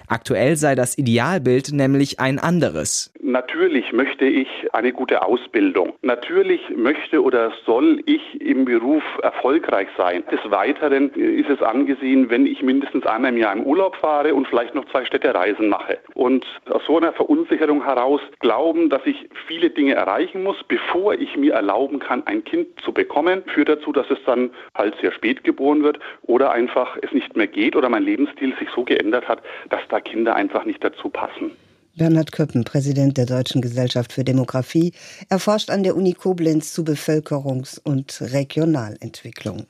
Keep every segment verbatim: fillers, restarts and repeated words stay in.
Aktuell sei das Idealbild nämlich ein anderes. Natürlich möchte ich eine gute Ausbildung. Natürlich möchte oder soll ich im Beruf erfolgreich sein. Des Weiteren ist es angesehen, wenn ich mindestens einmal im Jahr im Urlaub fahre und vielleicht noch zwei Städtereisen mache. Und aus so einer Verunsicherung heraus glauben, dass ich viele Dinge erreichen muss, bevor ich mir erlauben kann, ein Kind zu bekommen, führt dazu, dass es dann halt sehr spät geboren wird oder einfach es nicht mehr geht oder mein Lebensstil sich so geändert hat, dass da Kinder einfach nicht dazu passen. Bernhard Köppen, Präsident der Deutschen Gesellschaft für Demographie, erforscht an der Uni Koblenz zu Bevölkerungs- und Regionalentwicklung.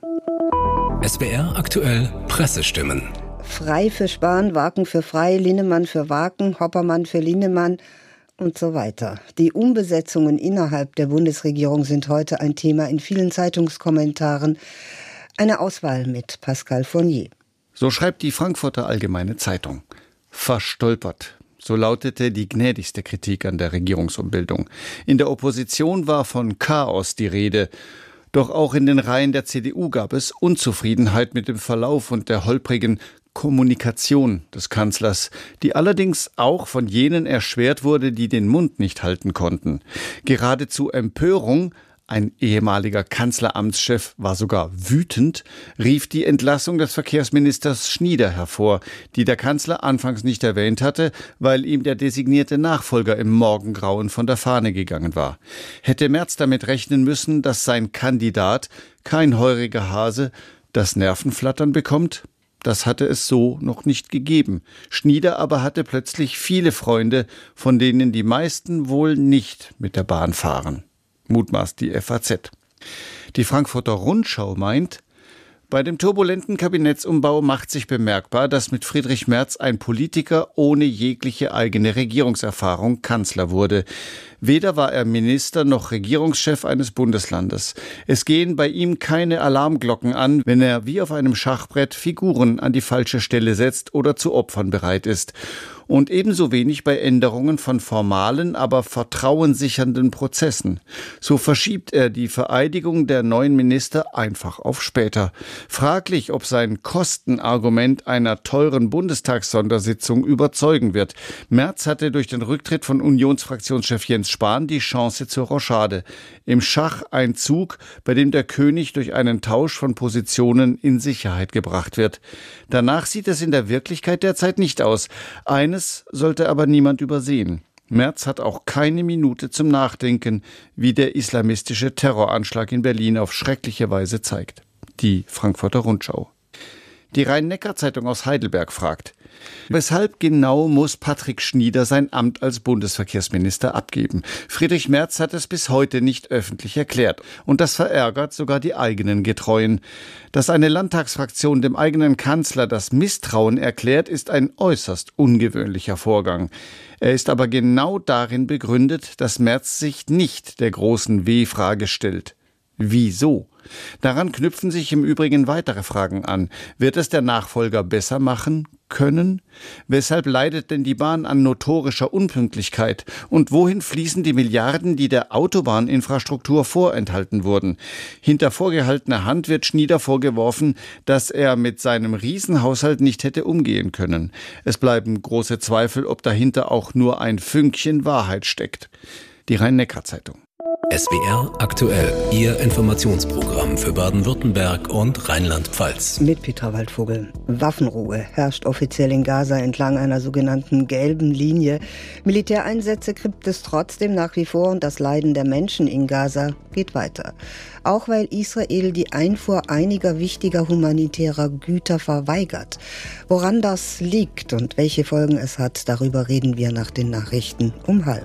S W R aktuell Pressestimmen. Frei für Spahn, Waken für Frei, Linnemann für Waken, Hoppermann für Linnemann und so weiter. Die Umbesetzungen innerhalb der Bundesregierung sind heute ein Thema in vielen Zeitungskommentaren. Eine Auswahl mit Pascal Fournier. So schreibt die Frankfurter Allgemeine Zeitung. Verstolpert. So lautete die gnädigste Kritik an der Regierungsumbildung. In der Opposition war von Chaos die Rede. Doch auch in den Reihen der C D U gab es Unzufriedenheit mit dem Verlauf und der holprigen Kommunikation des Kanzlers, die allerdings auch von jenen erschwert wurde, die den Mund nicht halten konnten. Geradezu Empörung, ein ehemaliger Kanzleramtschef war sogar wütend, rief die Entlassung des Verkehrsministers Schnieder hervor, die der Kanzler anfangs nicht erwähnt hatte, weil ihm der designierte Nachfolger im Morgengrauen von der Fahne gegangen war. Hätte Merz damit rechnen müssen, dass sein Kandidat, kein heuriger Hase, das Nervenflattern bekommt? Das hatte es so noch nicht gegeben. Schnieder aber hatte plötzlich viele Freunde, von denen die meisten wohl nicht mit der Bahn fahren. Mutmaßt die F A Z. Die Frankfurter Rundschau meint, bei dem turbulenten Kabinettsumbau macht sich bemerkbar, dass mit Friedrich Merz ein Politiker ohne jegliche eigene Regierungserfahrung Kanzler wurde. Weder war er Minister noch Regierungschef eines Bundeslandes. Es gehen bei ihm keine Alarmglocken an, wenn er wie auf einem Schachbrett Figuren an die falsche Stelle setzt oder zu Opfern bereit ist. Und ebenso wenig bei Änderungen von formalen, aber vertrauenssichernden Prozessen. So verschiebt er die Vereidigung der neuen Minister einfach auf später. Fraglich, ob sein Kostenargument einer teuren Bundestagssondersitzung überzeugen wird. Merz hatte durch den Rücktritt von Unionsfraktionschef Jens Spahn die Chance zur Rochade. Im Schach ein Zug, bei dem der König durch einen Tausch von Positionen in Sicherheit gebracht wird. Danach sieht es in der Wirklichkeit derzeit nicht aus. Eines sollte aber niemand übersehen. Merz hat auch keine Minute zum Nachdenken, wie der islamistische Terroranschlag in Berlin auf schreckliche Weise zeigt. Die Frankfurter Rundschau. Die Rhein-Neckar-Zeitung aus Heidelberg fragt, weshalb genau muss Patrick Schnieder sein Amt als Bundesverkehrsminister abgeben? Friedrich Merz hat es bis heute nicht öffentlich erklärt. Und das verärgert sogar die eigenen Getreuen. Dass eine Landtagsfraktion dem eigenen Kanzler das Misstrauen erklärt, ist ein äußerst ungewöhnlicher Vorgang. Er ist aber genau darin begründet, dass Merz sich nicht der großen W-Frage stellt. Wieso? Daran knüpfen sich im Übrigen weitere Fragen an. Wird es der Nachfolger besser machen können? Weshalb leidet denn die Bahn an notorischer Unpünktlichkeit? Und wohin fließen die Milliarden, die der Autobahninfrastruktur vorenthalten wurden? Hinter vorgehaltener Hand wird Schnieder vorgeworfen, dass er mit seinem Riesenhaushalt nicht hätte umgehen können. Es bleiben große Zweifel, ob dahinter auch nur ein Fünkchen Wahrheit steckt. Die Rhein-Neckar-Zeitung. S W R aktuell, Ihr Informationsprogramm für Baden-Württemberg und Rheinland-Pfalz. Mit Petra Waldvogel. Waffenruhe herrscht offiziell in Gaza entlang einer sogenannten gelben Linie. Militäreinsätze gibt es trotzdem nach wie vor und das Leiden der Menschen in Gaza geht weiter. Auch weil Israel die Einfuhr einiger wichtiger humanitärer Güter verweigert. Woran das liegt und welche Folgen es hat, darüber reden wir nach den Nachrichten um halb.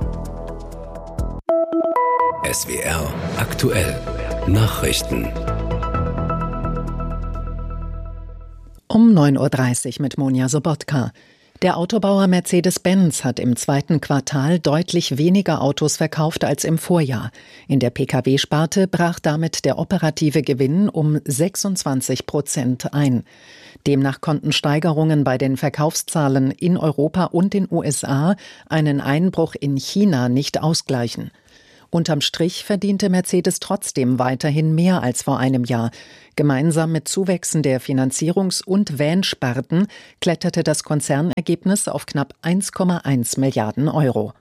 S W R aktuell Nachrichten. Um neun Uhr dreißig mit Monja Sobotka. Der Autobauer Mercedes-Benz hat im zweiten Quartal deutlich weniger Autos verkauft als im Vorjahr. In der P K W-Sparte brach damit der operative Gewinn um sechsundzwanzig Prozent ein. Demnach konnten Steigerungen bei den Verkaufszahlen in Europa und den U S A einen Einbruch in China nicht ausgleichen. Unterm Strich verdiente Mercedes trotzdem weiterhin mehr als vor einem Jahr. Gemeinsam mit Zuwächsen der Finanzierungs- und Van-Sparten kletterte das Konzernergebnis auf knapp eins Komma eins Milliarden Euro.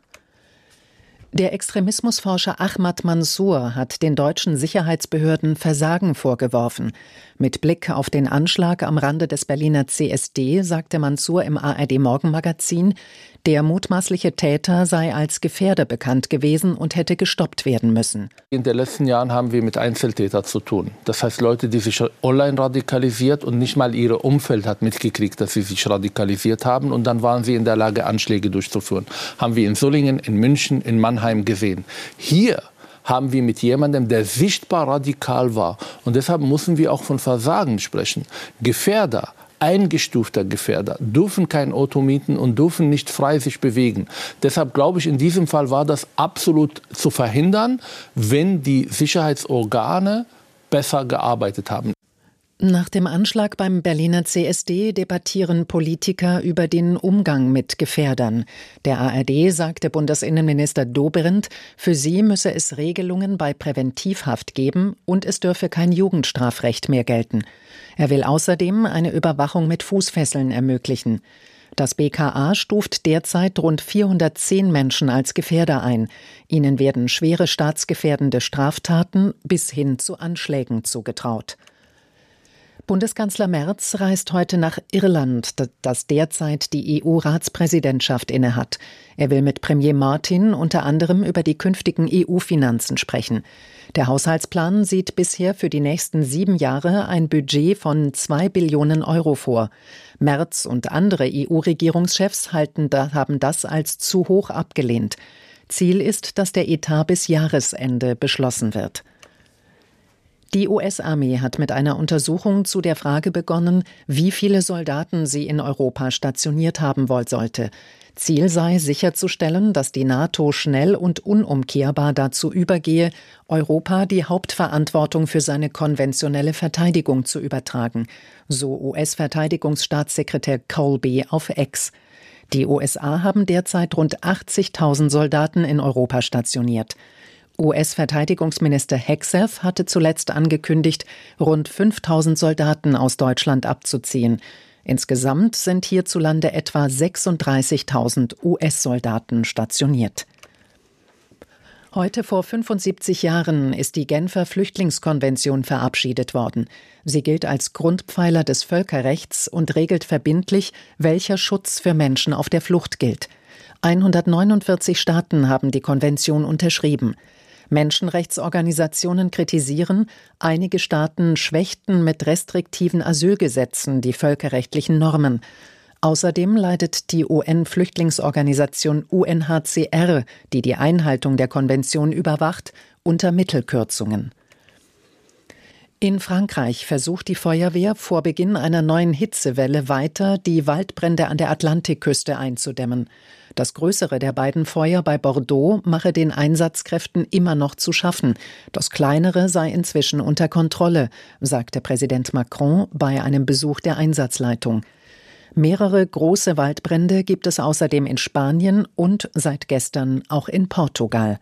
Der Extremismusforscher Ahmad Mansour hat den deutschen Sicherheitsbehörden Versagen vorgeworfen. Mit Blick auf den Anschlag am Rande des Berliner C S D sagte Mansour im A R D-Morgenmagazin, der mutmaßliche Täter sei als Gefährder bekannt gewesen und hätte gestoppt werden müssen. In den letzten Jahren haben wir mit Einzeltätern zu tun. Das heißt Leute, die sich online radikalisiert und nicht mal ihr Umfeld hat mitgekriegt, dass sie sich radikalisiert haben. Und dann waren sie in der Lage, Anschläge durchzuführen. Haben wir in Solingen, in München, in Mannheim gesehen. Hier haben wir mit jemandem, der sichtbar radikal war. Und deshalb müssen wir auch von Versagen sprechen. Gefährder, eingestufter Gefährder, dürfen kein Auto mieten und dürfen nicht frei sich bewegen. Deshalb glaube ich, in diesem Fall war das absolut zu verhindern, wenn die Sicherheitsorgane besser gearbeitet haben. Nach dem Anschlag beim Berliner C S D debattieren Politiker über den Umgang mit Gefährdern. Der A R D sagte Bundesinnenminister Dobrindt, für sie müsse es Regelungen bei Präventivhaft geben und es dürfe kein Jugendstrafrecht mehr gelten. Er will außerdem eine Überwachung mit Fußfesseln ermöglichen. Das B K A stuft derzeit rund vierhundertzehn Menschen als Gefährder ein. Ihnen werden schwere staatsgefährdende Straftaten bis hin zu Anschlägen zugetraut. Bundeskanzler Merz reist heute nach Irland, das derzeit die E U-Ratspräsidentschaft innehat. Er will mit Premier Martin unter anderem über die künftigen E U-Finanzen sprechen. Der Haushaltsplan sieht bisher für die nächsten sieben Jahre ein Budget von zwei Billionen Euro vor. Merz und andere E U-Regierungschefs halten da, haben das als zu hoch abgelehnt. Ziel ist, dass der Etat bis Jahresende beschlossen wird. Die U S-Armee hat mit einer Untersuchung zu der Frage begonnen, wie viele Soldaten sie in Europa stationiert haben wollen sollte. Ziel sei sicherzustellen, dass die NATO schnell und unumkehrbar dazu übergehe, Europa die Hauptverantwortung für seine konventionelle Verteidigung zu übertragen, so U S-Verteidigungsstaatssekretär Colby auf X. Die U S A haben derzeit rund achtzigtausend Soldaten in Europa stationiert. U S-Verteidigungsminister Hegseth hatte zuletzt angekündigt, rund fünftausend Soldaten aus Deutschland abzuziehen. Insgesamt sind hierzulande etwa sechsunddreißigtausend U S-Soldaten stationiert. Heute vor fünfundsiebzig Jahren ist die Genfer Flüchtlingskonvention verabschiedet worden. Sie gilt als Grundpfeiler des Völkerrechts und regelt verbindlich, welcher Schutz für Menschen auf der Flucht gilt. hundertneunundvierzig Staaten haben die Konvention unterschrieben. Menschenrechtsorganisationen kritisieren, einige Staaten schwächten mit restriktiven Asylgesetzen die völkerrechtlichen Normen. Außerdem leidet die U N-Flüchtlingsorganisation U N H C R, die die Einhaltung der Konvention überwacht, unter Mittelkürzungen. In Frankreich versucht die Feuerwehr vor Beginn einer neuen Hitzewelle weiter, die Waldbrände an der Atlantikküste einzudämmen. Das größere der beiden Feuer bei Bordeaux mache den Einsatzkräften immer noch zu schaffen. Das kleinere sei inzwischen unter Kontrolle, sagte Präsident Macron bei einem Besuch der Einsatzleitung. Mehrere große Waldbrände gibt es außerdem in Spanien und seit gestern auch in Portugal.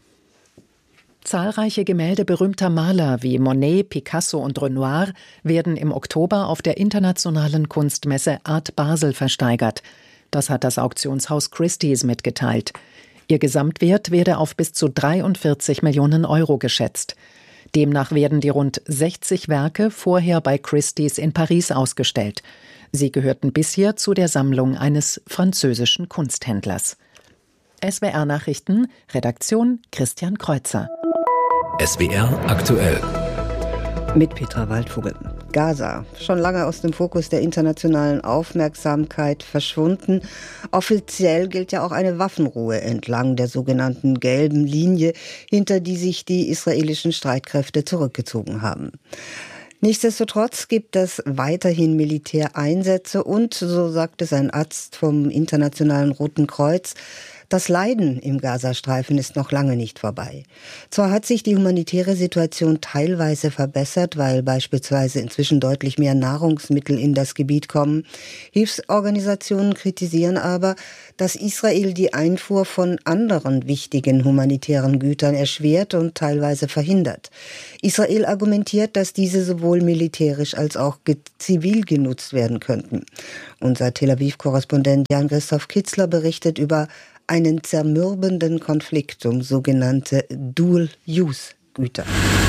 Zahlreiche Gemälde berühmter Maler wie Monet, Picasso und Renoir werden im Oktober auf der internationalen Kunstmesse Art Basel versteigert. Das hat das Auktionshaus Christie's mitgeteilt. Ihr Gesamtwert werde auf bis zu dreiundvierzig Millionen Euro geschätzt. Demnach werden die rund sechzig Werke vorher bei Christie's in Paris ausgestellt. Sie gehörten bisher zu der Sammlung eines französischen Kunsthändlers. S W R-Nachrichten, Redaktion Christian Kreuzer. S W R aktuell. Mit Petra Waldvogel. Gaza, schon lange aus dem Fokus der internationalen Aufmerksamkeit verschwunden. Offiziell gilt ja auch eine Waffenruhe entlang der sogenannten gelben Linie, hinter die sich die israelischen Streitkräfte zurückgezogen haben. Nichtsdestotrotz gibt es weiterhin Militäreinsätze und, so sagt es ein Arzt vom Internationalen Roten Kreuz, Das Leiden im Gazastreifen ist noch lange nicht vorbei. Zwar hat sich die humanitäre Situation teilweise verbessert, weil beispielsweise inzwischen deutlich mehr Nahrungsmittel in das Gebiet kommen. Hilfsorganisationen kritisieren aber, dass Israel die Einfuhr von anderen wichtigen humanitären Gütern erschwert und teilweise verhindert. Israel argumentiert, dass diese sowohl militärisch als auch zivil genutzt werden könnten. Unser Tel Aviv-Korrespondent Jan-Christoph Kitzler berichtet über einen zermürbenden Konflikt um sogenannte Dual-Use-Güter.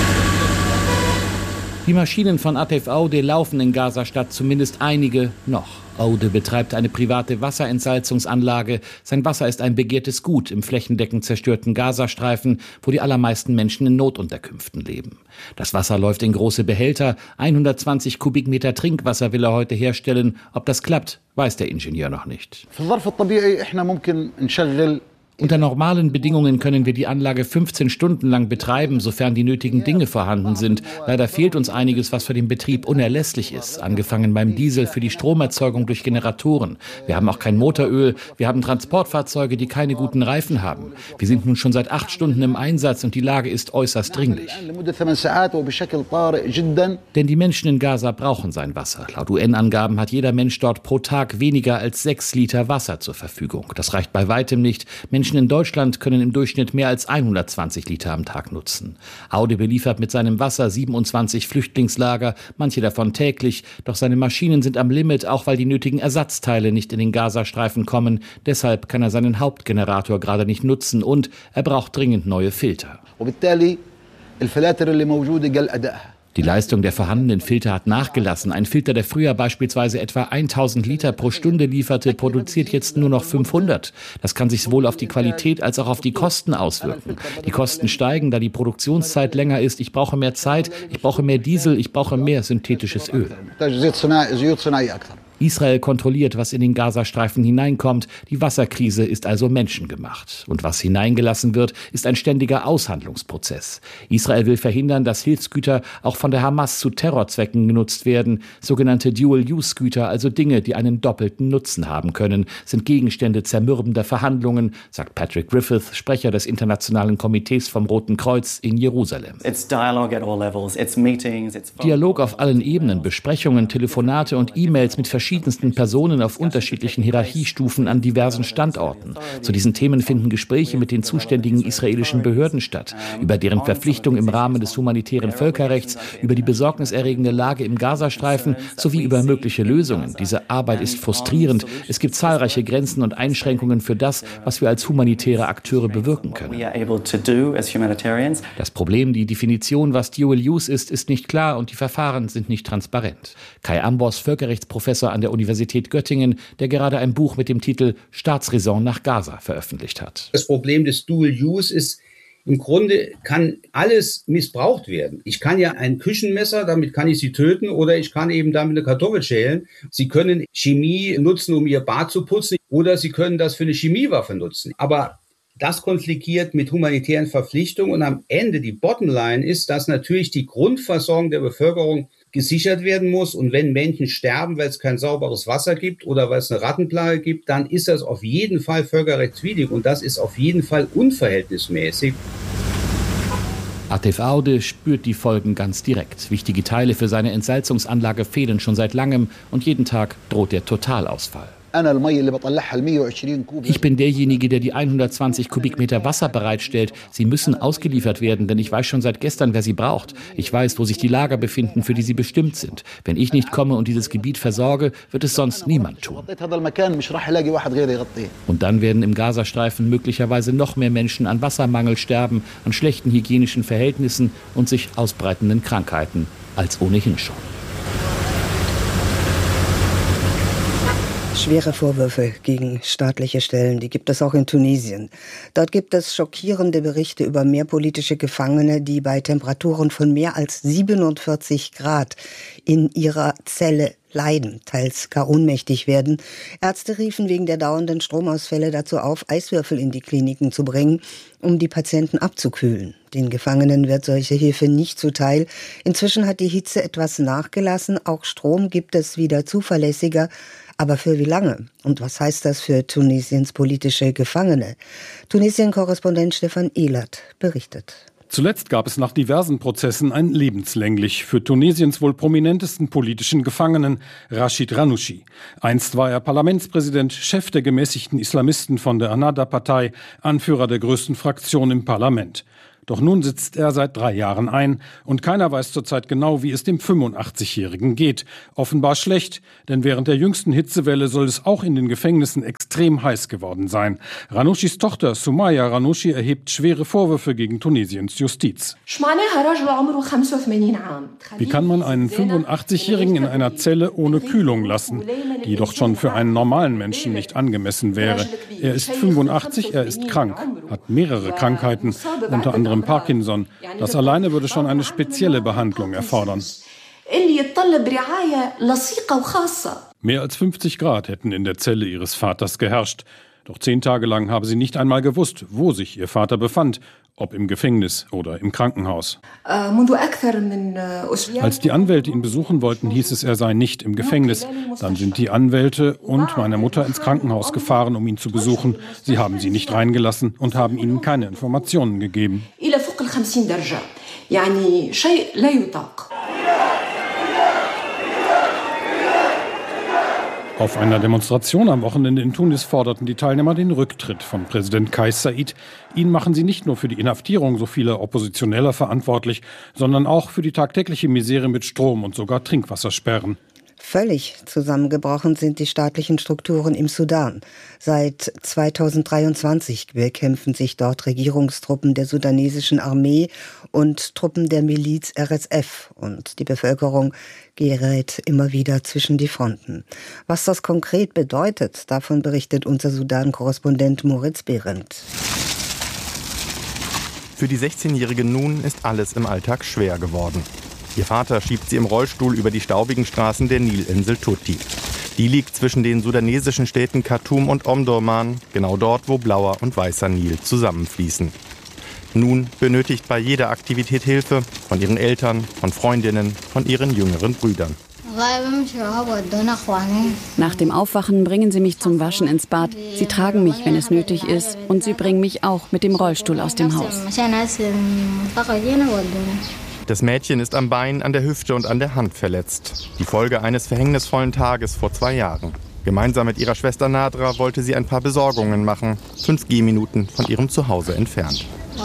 Die Maschinen von A T F Aude laufen in Gazastadt, zumindest einige noch. Aude betreibt eine private Wasserentsalzungsanlage. Sein Wasser ist ein begehrtes Gut im flächendeckend zerstörten Gazastreifen, wo die allermeisten Menschen in Notunterkünften leben. Das Wasser läuft in große Behälter. hundertzwanzig Kubikmeter Trinkwasser will er heute herstellen. Ob das klappt, weiß der Ingenieur noch nicht. Unter normalen Bedingungen können wir die Anlage fünfzehn Stunden lang betreiben, sofern die nötigen Dinge vorhanden sind. Leider fehlt uns einiges, was für den Betrieb unerlässlich ist. Angefangen beim Diesel für die Stromerzeugung durch Generatoren. Wir haben auch kein Motoröl. Wir haben Transportfahrzeuge, die keine guten Reifen haben. Wir sind nun schon seit acht Stunden im Einsatz und die Lage ist äußerst dringlich. Denn die Menschen in Gaza brauchen sein Wasser. Laut U N-Angaben hat jeder Mensch dort pro Tag weniger als sechs Liter Wasser zur Verfügung. Das reicht bei weitem nicht. Menschen in Deutschland können im Durchschnitt mehr als hundertzwanzig Liter am Tag nutzen. Aude beliefert mit seinem Wasser siebenundzwanzig Flüchtlingslager, manche davon täglich. Doch seine Maschinen sind am Limit, auch weil die nötigen Ersatzteile nicht in den Gazastreifen kommen. Deshalb kann er seinen Hauptgenerator gerade nicht nutzen und er braucht dringend neue Filter. Die Leistung der vorhandenen Filter hat nachgelassen. Ein Filter, der früher beispielsweise etwa tausend Liter pro Stunde lieferte, produziert jetzt nur noch fünfhundert. Das kann sich sowohl auf die Qualität als auch auf die Kosten auswirken. Die Kosten steigen, da die Produktionszeit länger ist. Ich brauche mehr Zeit, ich brauche mehr Diesel, ich brauche mehr synthetisches Öl. Israel kontrolliert, was in den Gazastreifen hineinkommt. Die Wasserkrise ist also menschengemacht. Und was hineingelassen wird, ist ein ständiger Aushandlungsprozess. Israel will verhindern, dass Hilfsgüter auch von der Hamas zu Terrorzwecken genutzt werden. Sogenannte Dual-Use-Güter, also Dinge, die einen doppelten Nutzen haben können, sind Gegenstände zermürbender Verhandlungen, sagt Patrick Griffith, Sprecher des Internationalen Komitees vom Roten Kreuz in Jerusalem. Dialog auf allen Ebenen, Besprechungen, Telefonate und E-Mails mit verschiedenen verschiedensten Personen auf unterschiedlichen Hierarchiestufen an diversen Standorten. Zu diesen Themen finden Gespräche mit den zuständigen israelischen Behörden statt, über deren Verpflichtung im Rahmen des humanitären Völkerrechts, über die besorgniserregende Lage im Gazastreifen sowie über mögliche Lösungen. Diese Arbeit ist frustrierend. Es gibt zahlreiche Grenzen und Einschränkungen für das, was wir als humanitäre Akteure bewirken können. Das Problem, die Definition, was Dual Use ist, ist nicht klar und die Verfahren sind nicht transparent. Kai Ambros, Völkerrechtsprofessor an der Universität Göttingen, der gerade ein Buch mit dem Titel Staatsräson nach Gaza veröffentlicht hat. Das Problem des Dual Use ist, im Grunde kann alles missbraucht werden. Ich kann ja ein Küchenmesser, damit kann ich Sie töten, oder ich kann eben damit eine Kartoffel schälen. Sie können Chemie nutzen, um Ihr Bad zu putzen, oder Sie können das für eine Chemiewaffe nutzen. Aber das konfliktiert mit humanitären Verpflichtungen und am Ende die Bottomline ist, dass natürlich die Grundversorgung der Bevölkerung gesichert werden muss. Und wenn Menschen sterben, weil es kein sauberes Wasser gibt oder weil es eine Rattenplage gibt, dann ist das auf jeden Fall völkerrechtswidrig und das ist auf jeden Fall unverhältnismäßig. A T F Aude spürt die Folgen ganz direkt. Wichtige Teile für seine Entsalzungsanlage fehlen schon seit langem und jeden Tag droht der Totalausfall. Ich bin derjenige, der die hundertzwanzig Kubikmeter Wasser bereitstellt. Sie müssen ausgeliefert werden, denn ich weiß schon seit gestern, wer sie braucht. Ich weiß, wo sich die Lager befinden, für die sie bestimmt sind. Wenn ich nicht komme und dieses Gebiet versorge, wird es sonst niemand tun. Und dann werden im Gazastreifen möglicherweise noch mehr Menschen an Wassermangel sterben, an schlechten hygienischen Verhältnissen und sich ausbreitenden Krankheiten als ohnehin schon. Schwere Vorwürfe gegen staatliche Stellen, die gibt es auch in Tunesien. Dort gibt es schockierende Berichte über mehr politische Gefangene, die bei Temperaturen von mehr als siebenundvierzig Grad in ihrer Zelle leiden, teils gar ohnmächtig werden. Ärzte riefen wegen der dauernden Stromausfälle dazu auf, Eiswürfel in die Kliniken zu bringen, um die Patienten abzukühlen. Den Gefangenen wird solche Hilfe nicht zuteil. Inzwischen hat die Hitze etwas nachgelassen, auch Strom gibt es wieder zuverlässiger, Aber für wie lange? Und was heißt das für Tunesiens politische Gefangene? Tunesien-Korrespondent Stefan Ehlert berichtet. Zuletzt gab es nach diversen Prozessen ein lebenslänglich für Tunesiens wohl prominentesten politischen Gefangenen, Rachid Ghannouchi. Einst war er Parlamentspräsident, Chef der gemäßigten Islamisten von der Ennahda-Partei, Anführer der größten Fraktion im Parlament. Doch nun sitzt er seit drei Jahren ein und keiner weiß zurzeit genau, wie es dem fünfundachtzigjährigen geht. Offenbar schlecht, denn während der jüngsten Hitzewelle soll es auch in den Gefängnissen extrem heiß geworden sein. Ghannouchis Tochter Soumaya Ghannouchi erhebt schwere Vorwürfe gegen Tunesiens Justiz. Wie kann man einen fünfundachtzigjährigen in einer Zelle ohne Kühlung lassen, die doch schon für einen normalen Menschen nicht angemessen wäre? Er ist fünfundachtzig, er ist krank, hat mehrere Krankheiten, unter anderem Parkinson. Das alleine würde schon eine spezielle Behandlung erfordern. Mehr als fünfzig Grad hätten in der Zelle ihres Vaters geherrscht. Doch zehn Tage lang habe sie nicht einmal gewusst, wo sich ihr Vater befand, ob im Gefängnis oder im Krankenhaus. Als die Anwälte ihn besuchen wollten, hieß es, er sei nicht im Gefängnis. Dann sind die Anwälte und meine Mutter ins Krankenhaus gefahren, um ihn zu besuchen. Sie haben sie nicht reingelassen und haben ihnen keine Informationen gegeben. Auf einer Demonstration am Wochenende in Tunis forderten die Teilnehmer den Rücktritt von Präsident Kais Saied. Ihn machen sie nicht nur für die Inhaftierung so vieler Oppositioneller verantwortlich, sondern auch für die tagtägliche Misere mit Strom und sogar Trinkwassersperren. Völlig zusammengebrochen sind die staatlichen Strukturen im Sudan. Seit zweitausenddreiundzwanzig bekämpfen sich dort Regierungstruppen der sudanesischen Armee und Truppen der Miliz R S F. Und die Bevölkerung gerät immer wieder zwischen die Fronten. Was das konkret bedeutet, davon berichtet unser Sudan-Korrespondent Moritz Behrendt. Für die sechzehnjährige Nun ist alles im Alltag schwer geworden. Ihr Vater schiebt sie im Rollstuhl über die staubigen Straßen der Nilinsel Tuti. Die liegt zwischen den sudanesischen Städten Khartoum und Omdurman, genau dort, wo blauer und weißer Nil zusammenfließen. Nun benötigt bei jeder Aktivität Hilfe von ihren Eltern, von Freundinnen, von ihren jüngeren Brüdern. Nach dem Aufwachen bringen sie mich zum Waschen ins Bad. Sie tragen mich, wenn es nötig ist, und sie bringen mich auch mit dem Rollstuhl aus dem Haus. Das Mädchen ist am Bein, an der Hüfte und an der Hand verletzt. Die Folge eines verhängnisvollen Tages vor zwei Jahren. Gemeinsam mit ihrer Schwester Nadra wollte sie ein paar Besorgungen machen, fünf Gehminuten von ihrem Zuhause entfernt.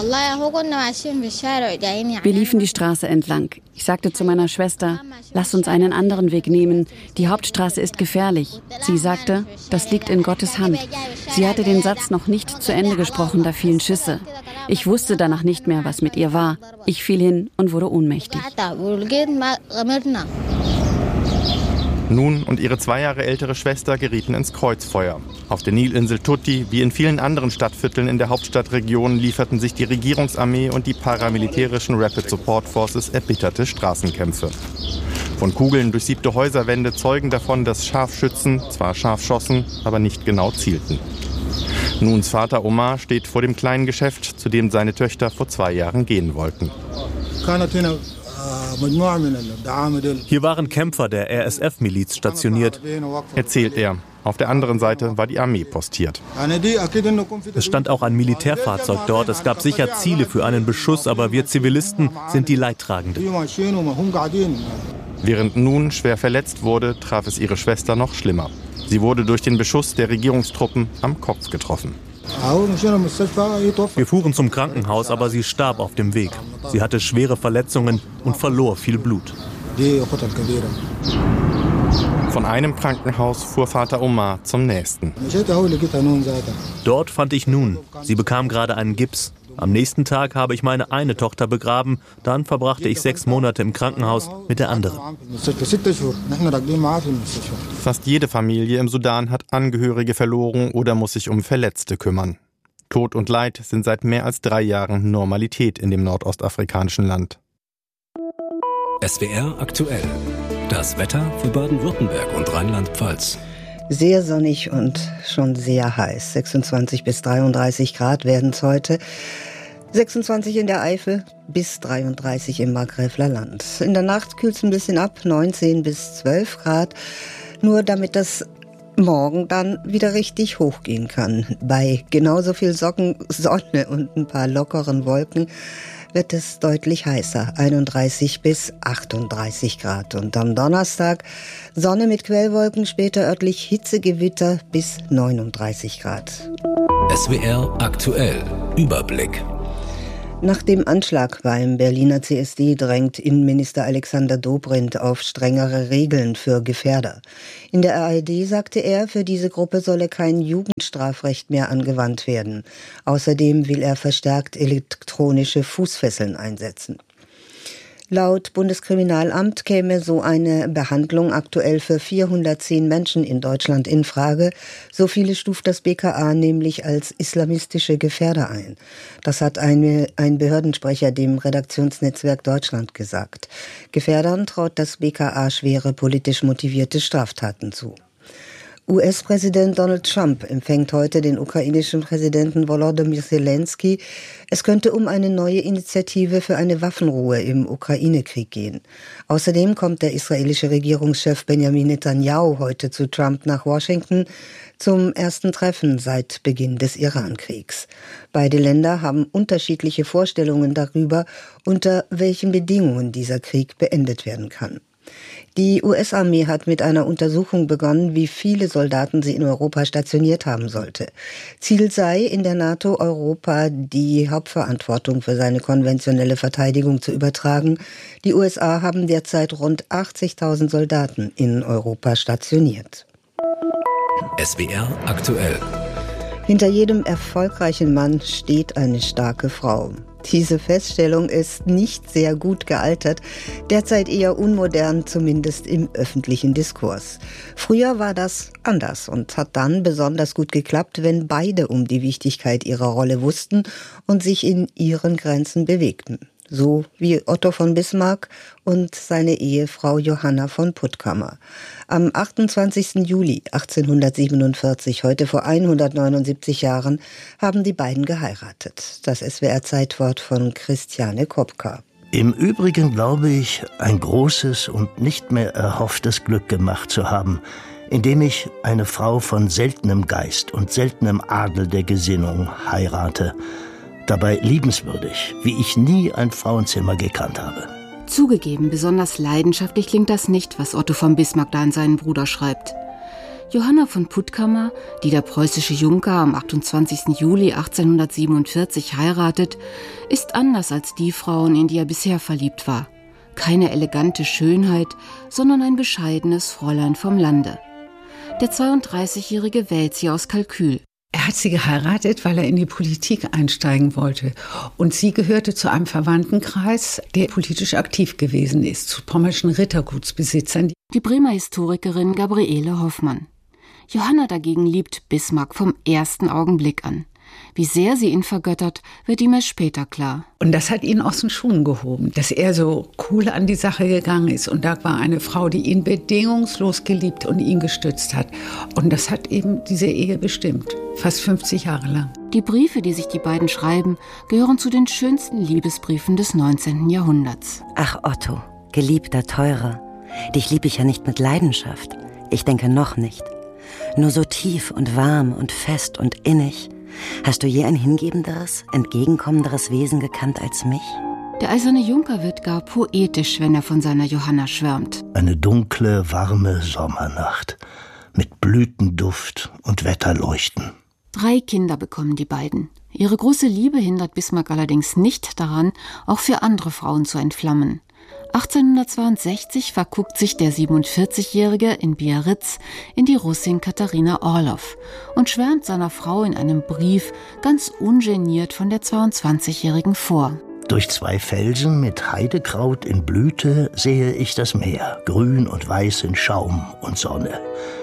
Wir liefen die Straße entlang. Ich sagte zu meiner Schwester, lass uns einen anderen Weg nehmen. Die Hauptstraße ist gefährlich. Sie sagte, das liegt in Gottes Hand. Sie hatte den Satz noch nicht zu Ende gesprochen, da fielen Schüsse. Ich wusste danach nicht mehr, was mit ihr war. Ich fiel hin und wurde ohnmächtig. Nun und ihre zwei Jahre ältere Schwester gerieten ins Kreuzfeuer. Auf der Nilinsel Tuti, wie in vielen anderen Stadtvierteln in der Hauptstadtregion, lieferten sich die Regierungsarmee und die paramilitärischen Rapid Support Forces erbitterte Straßenkämpfe. Von Kugeln durchsiebte Häuserwände zeugen davon, dass Scharfschützen zwar scharf schossen, aber nicht genau zielten. Nuns Vater Omar steht vor dem kleinen Geschäft, zu dem seine Töchter vor zwei Jahren gehen wollten. Hier waren Kämpfer der R S F-Miliz stationiert, erzählt er. Auf der anderen Seite war die Armee postiert. Es stand auch ein Militärfahrzeug dort. Es gab sicher Ziele für einen Beschuss, aber wir Zivilisten sind die Leidtragenden. Während Nun schwer verletzt wurde, traf es ihre Schwester noch schlimmer. Sie wurde durch den Beschuss der Regierungstruppen am Kopf getroffen. Wir fuhren zum Krankenhaus, aber sie starb auf dem Weg. Sie hatte schwere Verletzungen und verlor viel Blut. Von einem Krankenhaus fuhr Vater Omar zum nächsten. Dort fand ich Nun. Sie bekam gerade einen Gips. Am nächsten Tag habe ich meine eine Tochter begraben. Dann verbrachte ich sechs Monate im Krankenhaus mit der anderen. Fast jede Familie im Sudan hat Angehörige verloren oder muss sich um Verletzte kümmern. Tod und Leid sind seit mehr als drei Jahren Normalität in dem nordostafrikanischen Land. S W R aktuell. Das Wetter für Baden-Württemberg und Rheinland-Pfalz. Sehr sonnig und schon sehr heiß. sechsundzwanzig bis dreiunddreißig Grad werden es heute. sechsundzwanzig in der Eifel bis dreiunddreißig im Markgräfler Land. In der Nacht kühlt es ein bisschen ab, neunzehn bis zwölf Grad. Nur damit das morgen dann wieder richtig hochgehen kann. Bei genauso viel Socken, Sonne und ein paar lockeren Wolken wird es deutlich heißer, einunddreißig bis achtunddreißig Grad. Und am Donnerstag Sonne mit Quellwolken, später örtlich Hitzegewitter bis neununddreißig Grad. S W R aktuell Überblick. Nach dem Anschlag beim Berliner C S D drängt Innenminister Alexander Dobrindt auf strengere Regeln für Gefährder. In der A R D sagte er, für diese Gruppe solle kein Jugendstrafrecht mehr angewandt werden. Außerdem will er verstärkt elektronische Fußfesseln einsetzen. Laut Bundeskriminalamt käme so eine Behandlung aktuell für vierhundertzehn Menschen in Deutschland in Frage. So viele stuft das B K A nämlich als islamistische Gefährder ein. Das hat eine, ein Behördensprecher dem Redaktionsnetzwerk Deutschland gesagt. Gefährdern traut das B K A schwere politisch motivierte Straftaten zu. U S-Präsident Donald Trump empfängt heute den ukrainischen Präsidenten Volodymyr Zelensky. Es könnte um eine neue Initiative für eine Waffenruhe im Ukraine-Krieg gehen. Außerdem kommt der israelische Regierungschef Benjamin Netanyahu heute zu Trump nach Washington zum ersten Treffen seit Beginn des Iran-Kriegs. Beide Länder haben unterschiedliche Vorstellungen darüber, unter welchen Bedingungen dieser Krieg beendet werden kann. Die U S-Armee hat mit einer Untersuchung begonnen, wie viele Soldaten sie in Europa stationiert haben sollte. Ziel sei, in der NATO Europa die Hauptverantwortung für seine konventionelle Verteidigung zu übertragen. Die U S A haben derzeit rund achtzigtausend Soldaten in Europa stationiert. S W R aktuell. Hinter jedem erfolgreichen Mann steht eine starke Frau. Diese Feststellung ist nicht sehr gut gealtert, derzeit eher unmodern, zumindest im öffentlichen Diskurs. Früher war das anders und hat dann besonders gut geklappt, wenn beide um die Wichtigkeit ihrer Rolle wussten und sich in ihren Grenzen bewegten. So wie Otto von Bismarck und seine Ehefrau Johanna von Puttkamer. Am achtundzwanzigsten Juli achtzehnhundertsiebenundvierzig, heute vor hundertneunundsiebzig Jahren, haben die beiden geheiratet. Das S W R-Zeitwort von Christiane Kopka. Im Übrigen glaube ich, ein großes und nicht mehr erhofftes Glück gemacht zu haben, indem ich eine Frau von seltenem Geist und seltenem Adel der Gesinnung heirate. Dabei liebenswürdig, wie ich nie ein Frauenzimmer gekannt habe. Zugegeben, besonders leidenschaftlich klingt das nicht, was Otto von Bismarck da an seinen Bruder schreibt. Johanna von Puttkamer, die der preußische Junker am achtundzwanzigsten Juli achtzehnhundertsiebenundvierzig heiratet, ist anders als die Frauen, in die er bisher verliebt war. Keine elegante Schönheit, sondern ein bescheidenes Fräulein vom Lande. Der zweiunddreißigjährige wählt sie aus Kalkül. Er hat sie geheiratet, weil er in die Politik einsteigen wollte. Und sie gehörte zu einem Verwandtenkreis, der politisch aktiv gewesen ist, zu pommerschen Rittergutsbesitzern. Die Bremer Historikerin Gabriele Hoffmann. Johanna dagegen liebt Bismarck vom ersten Augenblick an. Wie sehr sie ihn vergöttert, wird ihm erst später klar. Und das hat ihn aus den Schuhen gehoben, dass er so cool an die Sache gegangen ist. Und da war eine Frau, die ihn bedingungslos geliebt und ihn gestützt hat. Und das hat eben diese Ehe bestimmt, fast fünfzig Jahre lang. Die Briefe, die sich die beiden schreiben, gehören zu den schönsten Liebesbriefen des neunzehnten Jahrhunderts. Ach Otto, geliebter, teurer, dich lieb ich ja nicht mit Leidenschaft. Ich denke noch nicht. Nur so tief und warm und fest und innig. Hast du je ein hingebenderes, entgegenkommenderes Wesen gekannt als mich? Der eiserne Junker wird gar poetisch, wenn er von seiner Johanna schwärmt. Eine dunkle, warme Sommernacht mit Blütenduft und Wetterleuchten. Drei Kinder bekommen die beiden. Ihre große Liebe hindert Bismarck allerdings nicht daran, auch für andere Frauen zu entflammen. achtzehnhundertzweiundsechzig verguckt sich der siebenundvierzigjährige in Biarritz in die Russin Katharina Orloff und schwärmt seiner Frau in einem Brief ganz ungeniert von der zweiundzwanzigjährigen vor. Durch zwei Felsen mit Heidekraut in Blüte sehe ich das Meer, grün und weiß in Schaum und Sonne.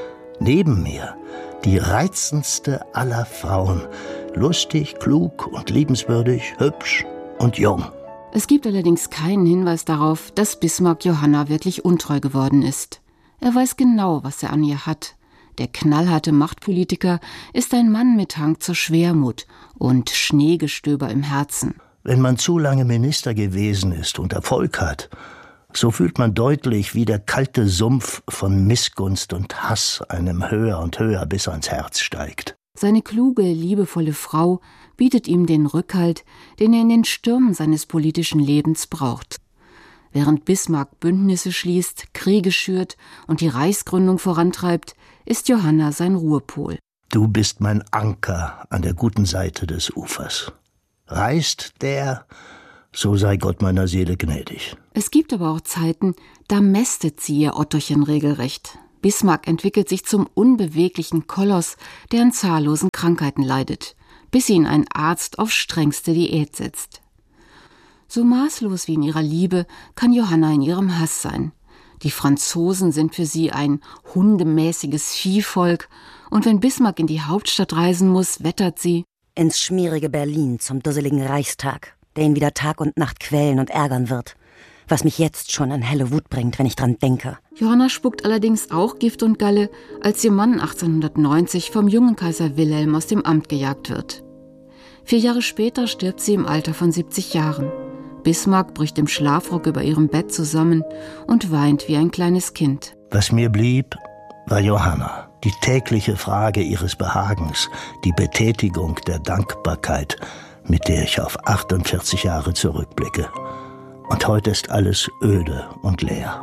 Neben mir die reizendste aller Frauen, lustig, klug und liebenswürdig, hübsch und jung. Es gibt allerdings keinen Hinweis darauf, dass Bismarck Johanna wirklich untreu geworden ist. Er weiß genau, was er an ihr hat. Der knallharte Machtpolitiker ist ein Mann mit Hang zur Schwermut und Schneegestöber im Herzen. Wenn man zu lange Minister gewesen ist und Erfolg hat, So fühlt man deutlich, wie der kalte Sumpf von Missgunst und Hass einem höher und höher bis ans Herz steigt. Seine kluge, liebevolle Frau bietet ihm den Rückhalt, den er in den Stürmen seines politischen Lebens braucht. Während Bismarck Bündnisse schließt, Kriege schürt und die Reichsgründung vorantreibt, ist Johanna sein Ruhepol. Du bist mein Anker an der guten Seite des Ufers. Reißt der, so sei Gott meiner Seele gnädig. Es gibt aber auch Zeiten, da mästet sie ihr Ottochen regelrecht. Bismarck entwickelt sich zum unbeweglichen Koloss, der an zahllosen Krankheiten leidet, bis ihn ein Arzt auf strengste Diät setzt. So maßlos wie in ihrer Liebe kann Johanna in ihrem Hass sein. Die Franzosen sind für sie ein hundemäßiges Viehvolk, und wenn Bismarck in die Hauptstadt reisen muss, wettert sie: ins schmierige Berlin zum dusseligen Reichstag, der ihn wieder Tag und Nacht quälen und ärgern wird. Was mich jetzt schon in helle Wut bringt, wenn ich dran denke. Johanna spuckt allerdings auch Gift und Galle, als ihr Mann achtzehnhundertneunzig vom jungen Kaiser Wilhelm aus dem Amt gejagt wird. Vier Jahre später stirbt sie im Alter von siebzig Jahren. Bismarck bricht im Schlafrock über ihrem Bett zusammen und weint wie ein kleines Kind. Was mir blieb, war Johanna. Die tägliche Frage ihres Behagens, die Betätigung der Dankbarkeit, mit der ich auf achtundvierzig Jahre zurückblicke. Und heute ist alles öde und leer.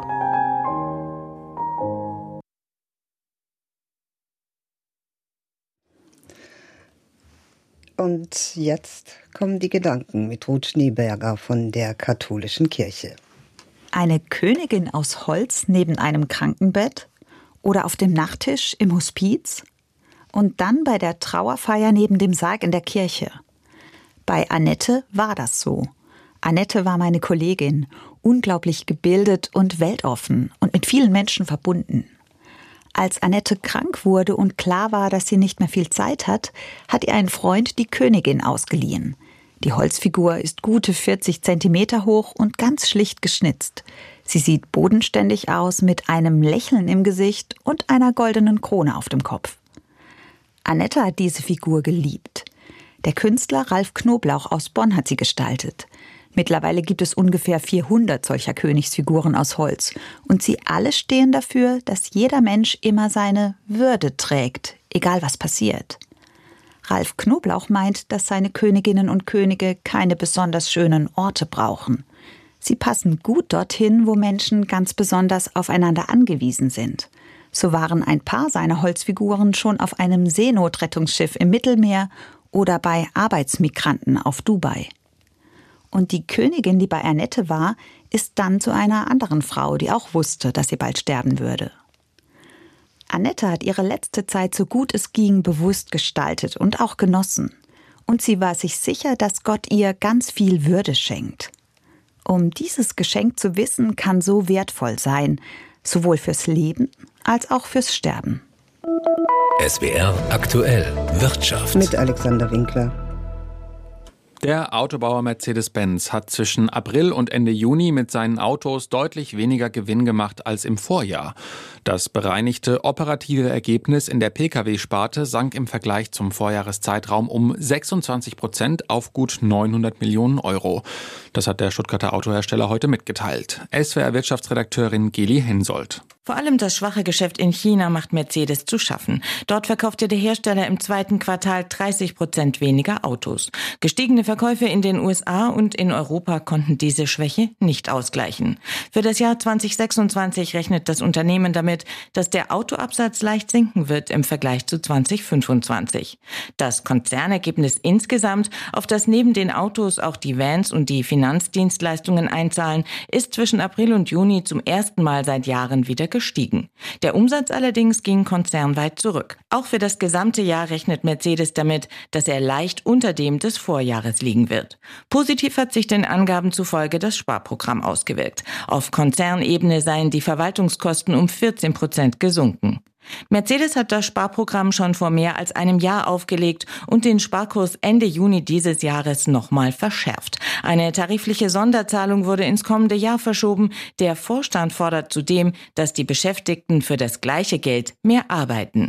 Und jetzt kommen die Gedanken mit Ruth Schneeberger von der Katholischen Kirche. Eine Königin aus Holz neben einem Krankenbett oder auf dem Nachttisch im Hospiz und dann bei der Trauerfeier neben dem Sarg in der Kirche. Bei Annette war das so. Annette war meine Kollegin, unglaublich gebildet und weltoffen und mit vielen Menschen verbunden. Als Annette krank wurde und klar war, dass sie nicht mehr viel Zeit hat, hat ihr ein Freund die Königin ausgeliehen. Die Holzfigur ist gute vierzig Zentimeter hoch und ganz schlicht geschnitzt. Sie sieht bodenständig aus mit einem Lächeln im Gesicht und einer goldenen Krone auf dem Kopf. Annette hat diese Figur geliebt. Der Künstler Ralf Knoblauch aus Bonn hat sie gestaltet. Mittlerweile gibt es ungefähr vierhundert solcher Königsfiguren aus Holz. Und sie alle stehen dafür, dass jeder Mensch immer seine Würde trägt, egal was passiert. Ralf Knoblauch meint, dass seine Königinnen und Könige keine besonders schönen Orte brauchen. Sie passen gut dorthin, wo Menschen ganz besonders aufeinander angewiesen sind. So waren ein paar seiner Holzfiguren schon auf einem Seenotrettungsschiff im Mittelmeer oder bei Arbeitsmigranten auf Dubai. Und die Königin, die bei Annette war, ist dann zu einer anderen Frau, die auch wusste, dass sie bald sterben würde. Annette hat ihre letzte Zeit so gut es ging bewusst gestaltet und auch genossen. Und sie war sich sicher, dass Gott ihr ganz viel Würde schenkt. Um dieses Geschenk zu wissen, kann so wertvoll sein, sowohl fürs Leben als auch fürs Sterben. S W R aktuell Wirtschaft mit Alexander Winkler. Der Autobauer Mercedes-Benz hat zwischen April und Ende Juni mit seinen Autos deutlich weniger Gewinn gemacht als im Vorjahr. Das bereinigte operative Ergebnis in der Pkw-Sparte sank im Vergleich zum Vorjahreszeitraum um sechsundzwanzig Prozent auf gut neunhundert Millionen Euro. Das hat der Stuttgarter Autohersteller heute mitgeteilt. S W R-Wirtschaftsredakteurin Geli Hensoldt. Vor allem das schwache Geschäft in China macht Mercedes zu schaffen. Dort verkaufte der Hersteller im zweiten Quartal dreißig Prozent weniger Autos. Gestiegene Verkäufe in den U S A und in Europa konnten diese Schwäche nicht ausgleichen. Für das Jahr zwanzig sechsundzwanzig rechnet das Unternehmen damit, dass der Autoabsatz leicht sinken wird im Vergleich zu zwanzig fünfundzwanzig. Das Konzernergebnis insgesamt, auf das neben den Autos auch die Vans und die Finanzdienstleistungen einzahlen, ist zwischen April und Juni zum ersten Mal seit Jahren wieder gestiegen. Der Umsatz allerdings ging konzernweit zurück. Auch für das gesamte Jahr rechnet Mercedes damit, dass er leicht unter dem des Vorjahres liegen wird. Positiv hat sich den Angaben zufolge das Sparprogramm ausgewirkt. Auf Konzernebene seien die Verwaltungskosten um vierzehn Prozent gesunken. Mercedes hat das Sparprogramm schon vor mehr als einem Jahr aufgelegt und den Sparkurs Ende Juni dieses Jahres nochmal verschärft. Eine tarifliche Sonderzahlung wurde ins kommende Jahr verschoben. Der Vorstand fordert zudem, dass die Beschäftigten für das gleiche Geld mehr arbeiten.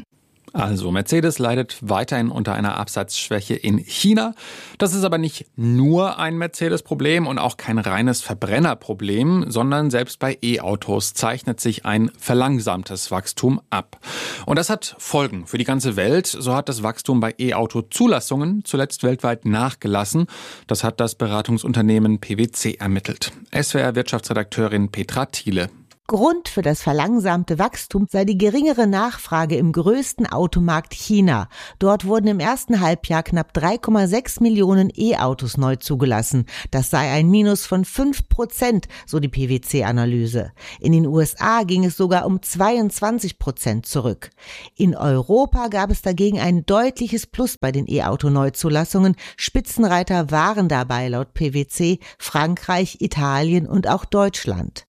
Also Mercedes leidet weiterhin unter einer Absatzschwäche in China. Das ist aber nicht nur ein Mercedes-Problem und auch kein reines Verbrennerproblem, sondern selbst bei E-Autos zeichnet sich ein verlangsamtes Wachstum ab. Und das hat Folgen für die ganze Welt. So hat das Wachstum bei E-Auto-Zulassungen zuletzt weltweit nachgelassen. Das hat das Beratungsunternehmen P W C ermittelt. S W R-Wirtschaftsredakteurin Petra Thiele. Grund für das verlangsamte Wachstum sei die geringere Nachfrage im größten Automarkt China. Dort wurden im ersten Halbjahr knapp drei Komma sechs Millionen E-Autos neu zugelassen. Das sei ein Minus von fünf Prozent, so die P W C-Analyse. In den U S A ging es sogar um zweiundzwanzig Prozent zurück. In Europa gab es dagegen ein deutliches Plus bei den E-Auto-Neuzulassungen. Spitzenreiter waren dabei laut P W C Frankreich, Italien und auch Deutschland.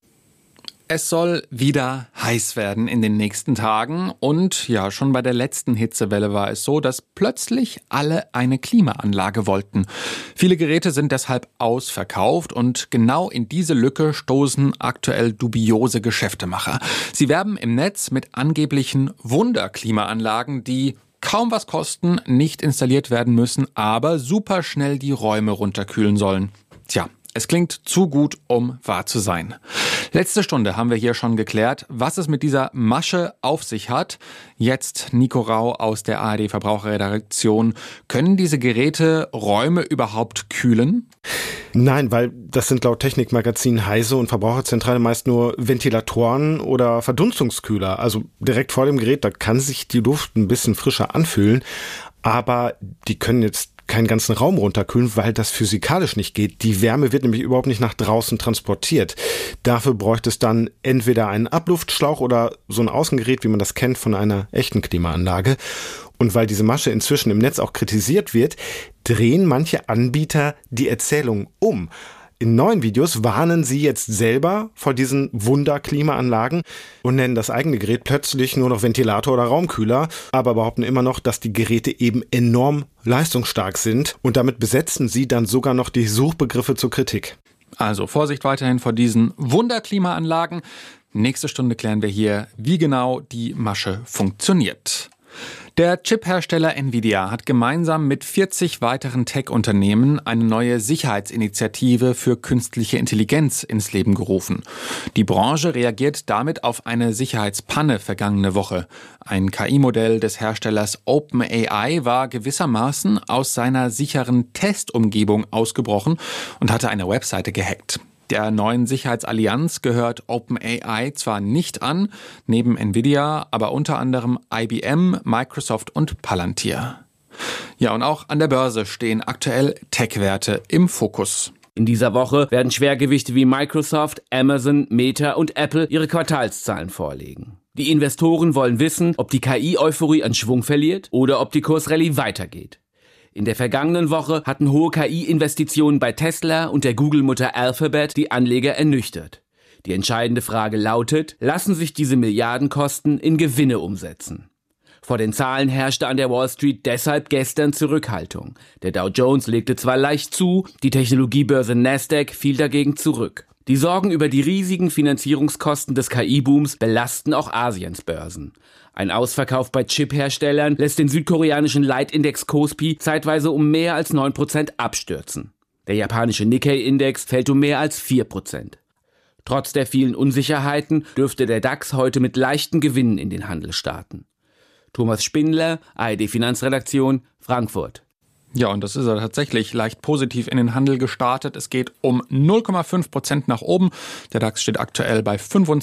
Es soll wieder heiß werden in den nächsten Tagen und ja, schon bei der letzten Hitzewelle war es so, dass plötzlich alle eine Klimaanlage wollten. Viele Geräte sind deshalb ausverkauft und genau in diese Lücke stoßen aktuell dubiose Geschäftemacher. Sie werben im Netz mit angeblichen Wunderklimaanlagen, die kaum was kosten, nicht installiert werden müssen, aber super schnell die Räume runterkühlen sollen. Tja. Es klingt zu gut, um wahr zu sein. Letzte Stunde haben wir hier schon geklärt, was es mit dieser Masche auf sich hat. Jetzt Nico Rau aus der A R D Verbraucherredaktion. Können diese Geräte Räume überhaupt kühlen? Nein, weil das sind laut Technikmagazin Heise und Verbraucherzentrale meist nur Ventilatoren oder Verdunstungskühler. Also direkt vor dem Gerät, da kann sich die Luft ein bisschen frischer anfühlen. Aber die können jetzt keinen ganzen Raum runterkühlen, weil das physikalisch nicht geht. Die Wärme wird nämlich überhaupt nicht nach draußen transportiert. Dafür bräuchte es dann entweder einen Abluftschlauch oder so ein Außengerät, wie man das kennt von einer echten Klimaanlage. Und weil diese Masche inzwischen im Netz auch kritisiert wird, drehen manche Anbieter die Erzählung um. In neuen Videos warnen sie jetzt selber vor diesen Wunder-Klimaanlagen und nennen das eigene Gerät plötzlich nur noch Ventilator oder Raumkühler, aber behaupten immer noch, dass die Geräte eben enorm leistungsstark sind und damit besetzen sie dann sogar noch die Suchbegriffe zur Kritik. Also Vorsicht weiterhin vor diesen Wunder-Klimaanlagen. Nächste Stunde klären wir hier, wie genau die Masche funktioniert. Der Chip-Hersteller Nvidia hat gemeinsam mit vierzig weiteren Tech-Unternehmen eine neue Sicherheitsinitiative für künstliche Intelligenz ins Leben gerufen. Die Branche reagiert damit auf eine Sicherheitspanne vergangene Woche. Ein K I-Modell des Herstellers OpenAI war gewissermaßen aus seiner sicheren Testumgebung ausgebrochen und hatte eine Webseite gehackt. Der neuen Sicherheitsallianz gehört OpenAI zwar nicht an, neben Nvidia, aber unter anderem I B M, Microsoft und Palantir. Ja, und auch an der Börse stehen aktuell Tech-Werte im Fokus. In dieser Woche werden Schwergewichte wie Microsoft, Amazon, Meta und Apple ihre Quartalszahlen vorlegen. Die Investoren wollen wissen, ob die K I-Euphorie an Schwung verliert oder ob die Kursrallye weitergeht. In der vergangenen Woche hatten hohe K I-Investitionen bei Tesla und der Google-Mutter Alphabet die Anleger ernüchtert. Die entscheidende Frage lautet, lassen sich diese Milliardenkosten in Gewinne umsetzen? Vor den Zahlen herrschte an der Wall Street deshalb gestern Zurückhaltung. Der Dow Jones legte zwar leicht zu, die Technologiebörse Nasdaq fiel dagegen zurück. Die Sorgen über die riesigen Finanzierungskosten des K I-Booms belasten auch Asiens Börsen. Ein Ausverkauf bei Chip-Herstellern lässt den südkoreanischen Leitindex Kospi zeitweise um mehr als neun Prozent abstürzen. Der japanische Nikkei-Index fällt um mehr als vier Prozent. Trotz der vielen Unsicherheiten dürfte der DAX heute mit leichten Gewinnen in den Handel starten. Thomas Spindler, A R D Finanzredaktion, Frankfurt. Ja, und das ist ja tatsächlich leicht positiv in den Handel gestartet. Es geht um null Komma fünf Prozent nach oben. Der DAX steht aktuell bei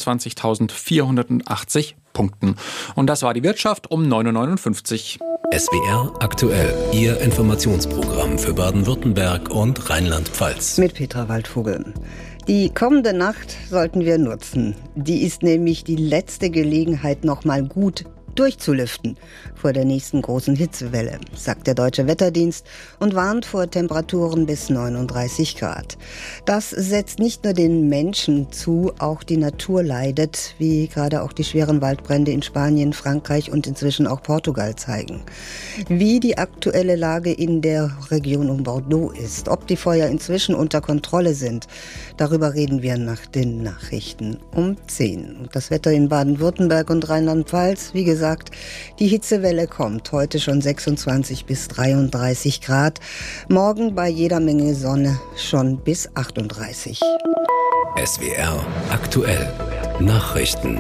fünfundzwanzigtausendvierhundertachtzig Punkten. Und das war die Wirtschaft um neun Uhr neunundfünfzig. S W R aktuell, Ihr Informationsprogramm für Baden-Württemberg und Rheinland-Pfalz. Mit Petra Waldvogel. Die kommende Nacht sollten wir nutzen. Die ist nämlich die letzte Gelegenheit, noch mal gut durchzulüften vor der nächsten großen Hitzewelle, sagt der Deutsche Wetterdienst und warnt vor Temperaturen bis neununddreißig Grad. Das setzt nicht nur den Menschen zu, auch die Natur leidet, wie gerade auch die schweren Waldbrände in Spanien, Frankreich und inzwischen auch Portugal zeigen. Wie die aktuelle Lage in der Region um Bordeaux ist, ob die Feuer inzwischen unter Kontrolle sind, darüber reden wir nach den Nachrichten um zehn. Und das Wetter in Baden-Württemberg und Rheinland-Pfalz, wie gesagt, gesagt, die Hitzewelle kommt. Heute schon sechsundzwanzig bis dreiunddreißig Grad. Morgen bei jeder Menge Sonne schon bis achtunddreißig. S W R aktuell. Nachrichten.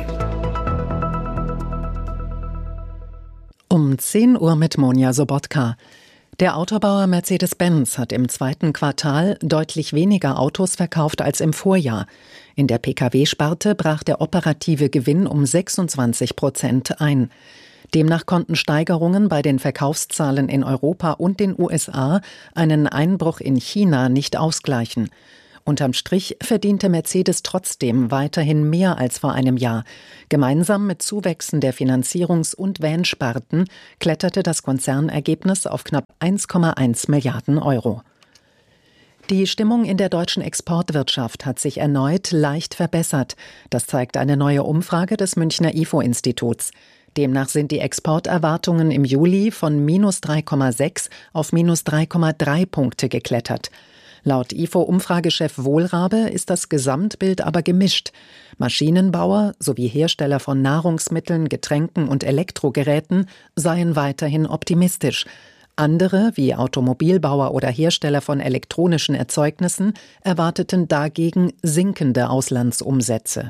Um zehn Uhr mit Monja Sobotka. Der Autobauer Mercedes-Benz hat im zweiten Quartal deutlich weniger Autos verkauft als im Vorjahr. In der Pkw-Sparte brach der operative Gewinn um sechsundzwanzig Prozent ein. Demnach konnten Steigerungen bei den Verkaufszahlen in Europa und den U S A einen Einbruch in China nicht ausgleichen. Unterm Strich verdiente Mercedes trotzdem weiterhin mehr als vor einem Jahr. Gemeinsam mit Zuwächsen der Finanzierungs- und Van-Sparten kletterte das Konzernergebnis auf knapp eins Komma eins Milliarden Euro. Die Stimmung in der deutschen Exportwirtschaft hat sich erneut leicht verbessert. Das zeigt eine neue Umfrage des Münchner I F O-Instituts. Demnach sind die Exporterwartungen im Juli von minus drei Komma sechs auf minus drei Komma drei Punkte geklettert. Laut I F O-Umfragechef Wohlrabe ist das Gesamtbild aber gemischt. Maschinenbauer sowie Hersteller von Nahrungsmitteln, Getränken und Elektrogeräten seien weiterhin optimistisch. Andere, wie Automobilbauer oder Hersteller von elektronischen Erzeugnissen, erwarteten dagegen sinkende Auslandsumsätze.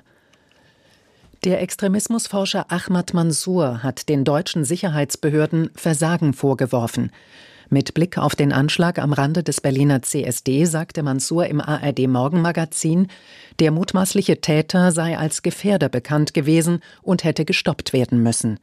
Der Extremismusforscher Ahmad Mansour hat den deutschen Sicherheitsbehörden Versagen vorgeworfen. Mit Blick auf den Anschlag am Rande des Berliner C S D sagte Mansour im A R D-Morgenmagazin, der mutmaßliche Täter sei als Gefährder bekannt gewesen und hätte gestoppt werden müssen.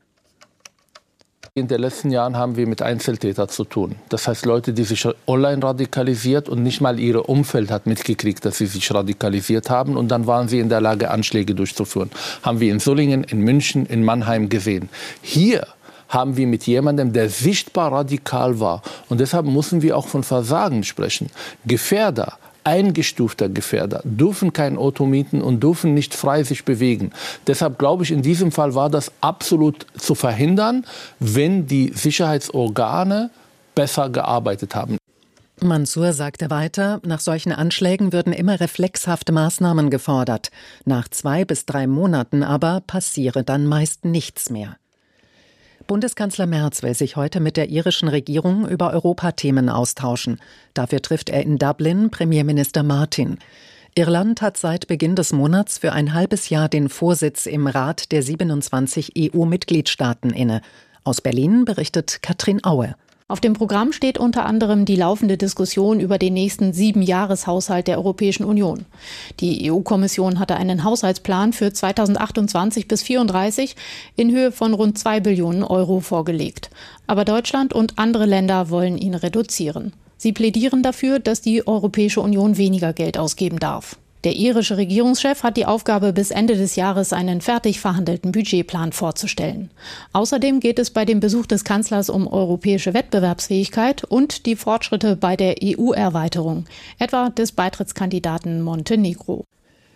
In den letzten Jahren haben wir mit Einzeltätern zu tun. Das heißt Leute, die sich online radikalisiert und nicht mal ihr Umfeld hat mitgekriegt, dass sie sich radikalisiert haben. Und dann waren sie in der Lage, Anschläge durchzuführen. Haben wir in Solingen, in München, in Mannheim gesehen. Hier haben wir mit jemandem, der sichtbar radikal war. Und deshalb müssen wir auch von Versagen sprechen. Gefährder, eingestufter Gefährder, dürfen kein Auto mieten und dürfen nicht frei sich bewegen. Deshalb glaube ich, in diesem Fall war das absolut zu verhindern, wenn die Sicherheitsorgane besser gearbeitet haben. Mansour sagte weiter, nach solchen Anschlägen würden immer reflexhafte Maßnahmen gefordert. Nach zwei bis drei Monaten aber passiere dann meist nichts mehr. Bundeskanzler Merz will sich heute mit der irischen Regierung über Europathemen austauschen. Dafür trifft er in Dublin Premierminister Martin. Irland hat seit Beginn des Monats für ein halbes Jahr den Vorsitz im Rat der siebenundzwanzig E U-Mitgliedstaaten inne. Aus Berlin berichtet Katrin Aue. Auf dem Programm steht unter anderem die laufende Diskussion über den nächsten Siebenjahreshaushalt der Europäischen Union. Die E U-Kommission hatte einen Haushaltsplan für zweitausendachtundzwanzig bis vierunddreißig in Höhe von rund zwei Billionen Euro vorgelegt. Aber Deutschland und andere Länder wollen ihn reduzieren. Sie plädieren dafür, dass die Europäische Union weniger Geld ausgeben darf. Der irische Regierungschef hat die Aufgabe, bis Ende des Jahres einen fertig verhandelten Budgetplan vorzustellen. Außerdem geht es bei dem Besuch des Kanzlers um europäische Wettbewerbsfähigkeit und die Fortschritte bei der E U-Erweiterung, etwa des Beitrittskandidaten Montenegro.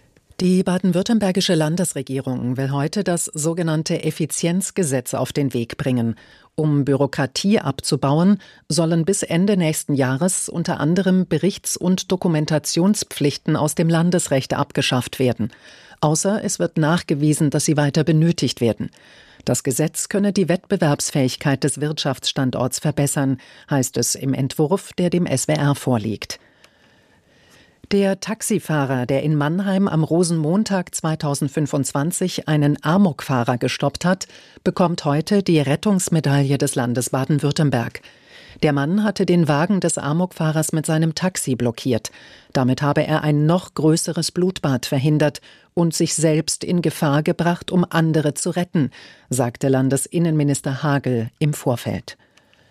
Die baden-württembergische Landesregierung will heute das sogenannte Effizienzgesetz auf den Weg bringen. Um Bürokratie abzubauen, sollen bis Ende nächsten Jahres unter anderem Berichts- und Dokumentationspflichten aus dem Landesrecht abgeschafft werden. Außer es wird nachgewiesen, dass sie weiter benötigt werden. Das Gesetz könne die Wettbewerbsfähigkeit des Wirtschaftsstandorts verbessern, heißt es im Entwurf, der dem S W R vorliegt. Der Taxifahrer, der in Mannheim am Rosenmontag zweitausendfünfundzwanzig einen Amokfahrer gestoppt hat, bekommt heute die Rettungsmedaille des Landes Baden-Württemberg. Der Mann hatte den Wagen des Amokfahrers mit seinem Taxi blockiert. Damit habe er ein noch größeres Blutbad verhindert und sich selbst in Gefahr gebracht, um andere zu retten, sagte Landesinnenminister Hagel im Vorfeld.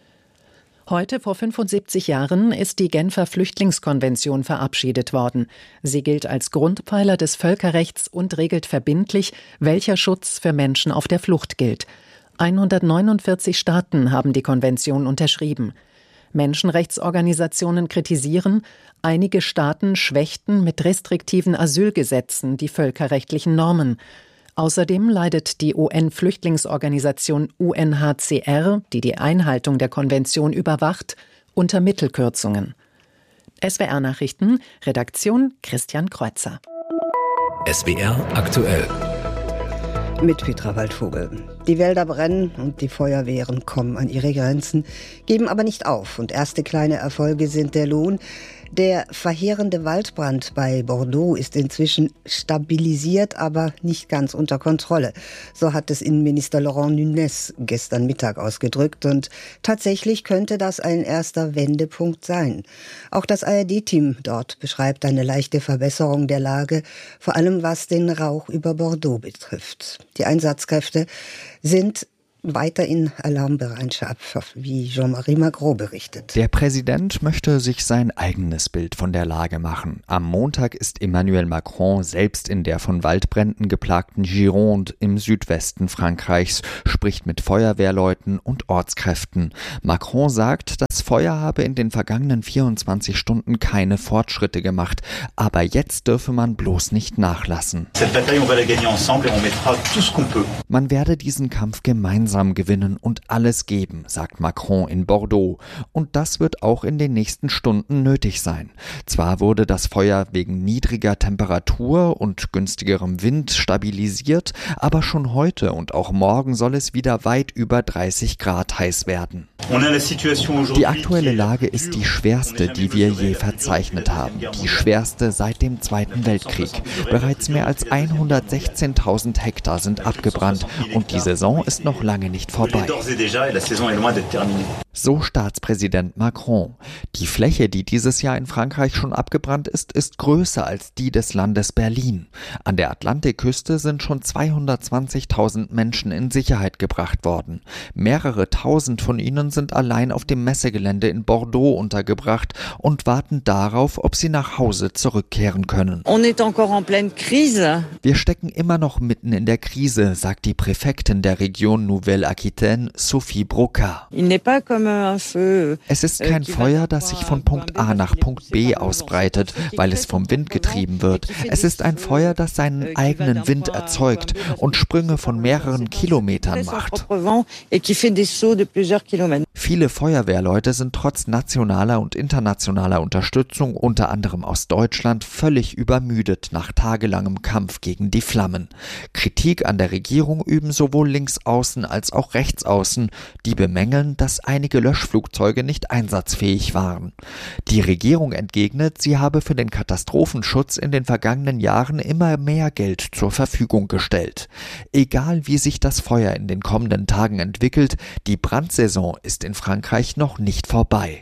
Heute vor fünfundsiebzig Jahren ist die Genfer Flüchtlingskonvention verabschiedet worden. Sie gilt als Grundpfeiler des Völkerrechts und regelt verbindlich, welcher Schutz für Menschen auf der Flucht gilt. hundertneunundvierzig Staaten haben die Konvention unterschrieben. Menschenrechtsorganisationen kritisieren, einige Staaten schwächten mit restriktiven Asylgesetzen die völkerrechtlichen Normen. Außerdem leidet die U N-Flüchtlingsorganisation U N H C R, die die Einhaltung der Konvention überwacht, unter Mittelkürzungen. S W R-Nachrichten, Redaktion Christian Kreuzer. S W R aktuell. Mit Petra Waldvogel. Die Wälder brennen und die Feuerwehren kommen an ihre Grenzen, geben aber nicht auf. Und erste kleine Erfolge sind der Lohn. Der verheerende Waldbrand bei Bordeaux ist inzwischen stabilisiert, aber nicht ganz unter Kontrolle. So hat es Innenminister Laurent Nunez gestern Mittag ausgedrückt. Und tatsächlich könnte das ein erster Wendepunkt sein. Auch das A R D-Team dort beschreibt eine leichte Verbesserung der Lage, vor allem was den Rauch über Bordeaux betrifft. Die Einsatzkräfte sind weiter in Alarmbereitschaft, wie Jean-Marie Magro berichtet. Der Präsident möchte sich sein eigenes Bild von der Lage machen. Am Montag ist Emmanuel Macron selbst in der von Waldbränden geplagten Gironde im Südwesten Frankreichs, spricht mit Feuerwehrleuten und Ortskräften. Macron sagt, das Feuer habe in den vergangenen vierundzwanzig Stunden keine Fortschritte gemacht, aber jetzt dürfe man bloß nicht nachlassen. Man werde diesen Kampf gemeinsam gewinnen und alles geben, sagt Macron in Bordeaux. Und das wird auch in den nächsten Stunden nötig sein. Zwar wurde das Feuer wegen niedriger Temperatur und günstigerem Wind stabilisiert, aber schon heute und auch morgen soll es wieder weit über dreißig Grad heiß werden. Die aktuelle Lage ist die schwerste, die wir je verzeichnet haben. Die schwerste seit dem Zweiten Weltkrieg. Bereits mehr als hundertsechzehntausend Hektar sind abgebrannt und die Saison ist noch lange nicht vorbei. So Staatspräsident Macron. Die Fläche, die dieses Jahr in Frankreich schon abgebrannt ist, ist größer als die des Landes Berlin. An der Atlantikküste sind schon zweihundertzwanzigtausend Menschen in Sicherheit gebracht worden. Mehrere tausend von ihnen sind allein auf dem Messegelände in Bordeaux untergebracht und warten darauf, ob sie nach Hause zurückkehren können. Wir stecken immer noch mitten in der Krise, sagt die Präfektin der Region Nouvelle-Aquitaine, Sophie Broca. Es ist kein Feuer, das sich von Punkt A nach Punkt B ausbreitet, weil es vom Wind getrieben wird. Es ist ein Feuer, das seinen eigenen Wind erzeugt und Sprünge von mehreren Kilometern macht. Viele Feuerwehrleute sind trotz nationaler und internationaler Unterstützung, unter anderem aus Deutschland, völlig übermüdet nach tagelangem Kampf gegen die Flammen. Kritik an der Regierung üben sowohl Linksaußen als auch Rechtsaußen, die bemängeln, dass einige Löschflugzeuge nicht einsatzfähig waren. Die Regierung entgegnet, sie habe für den Katastrophenschutz in den vergangenen Jahren immer mehr Geld zur Verfügung gestellt. Egal wie sich das Feuer in den kommenden Tagen entwickelt, die Brandsaison ist in Frankreich noch nicht vorbei.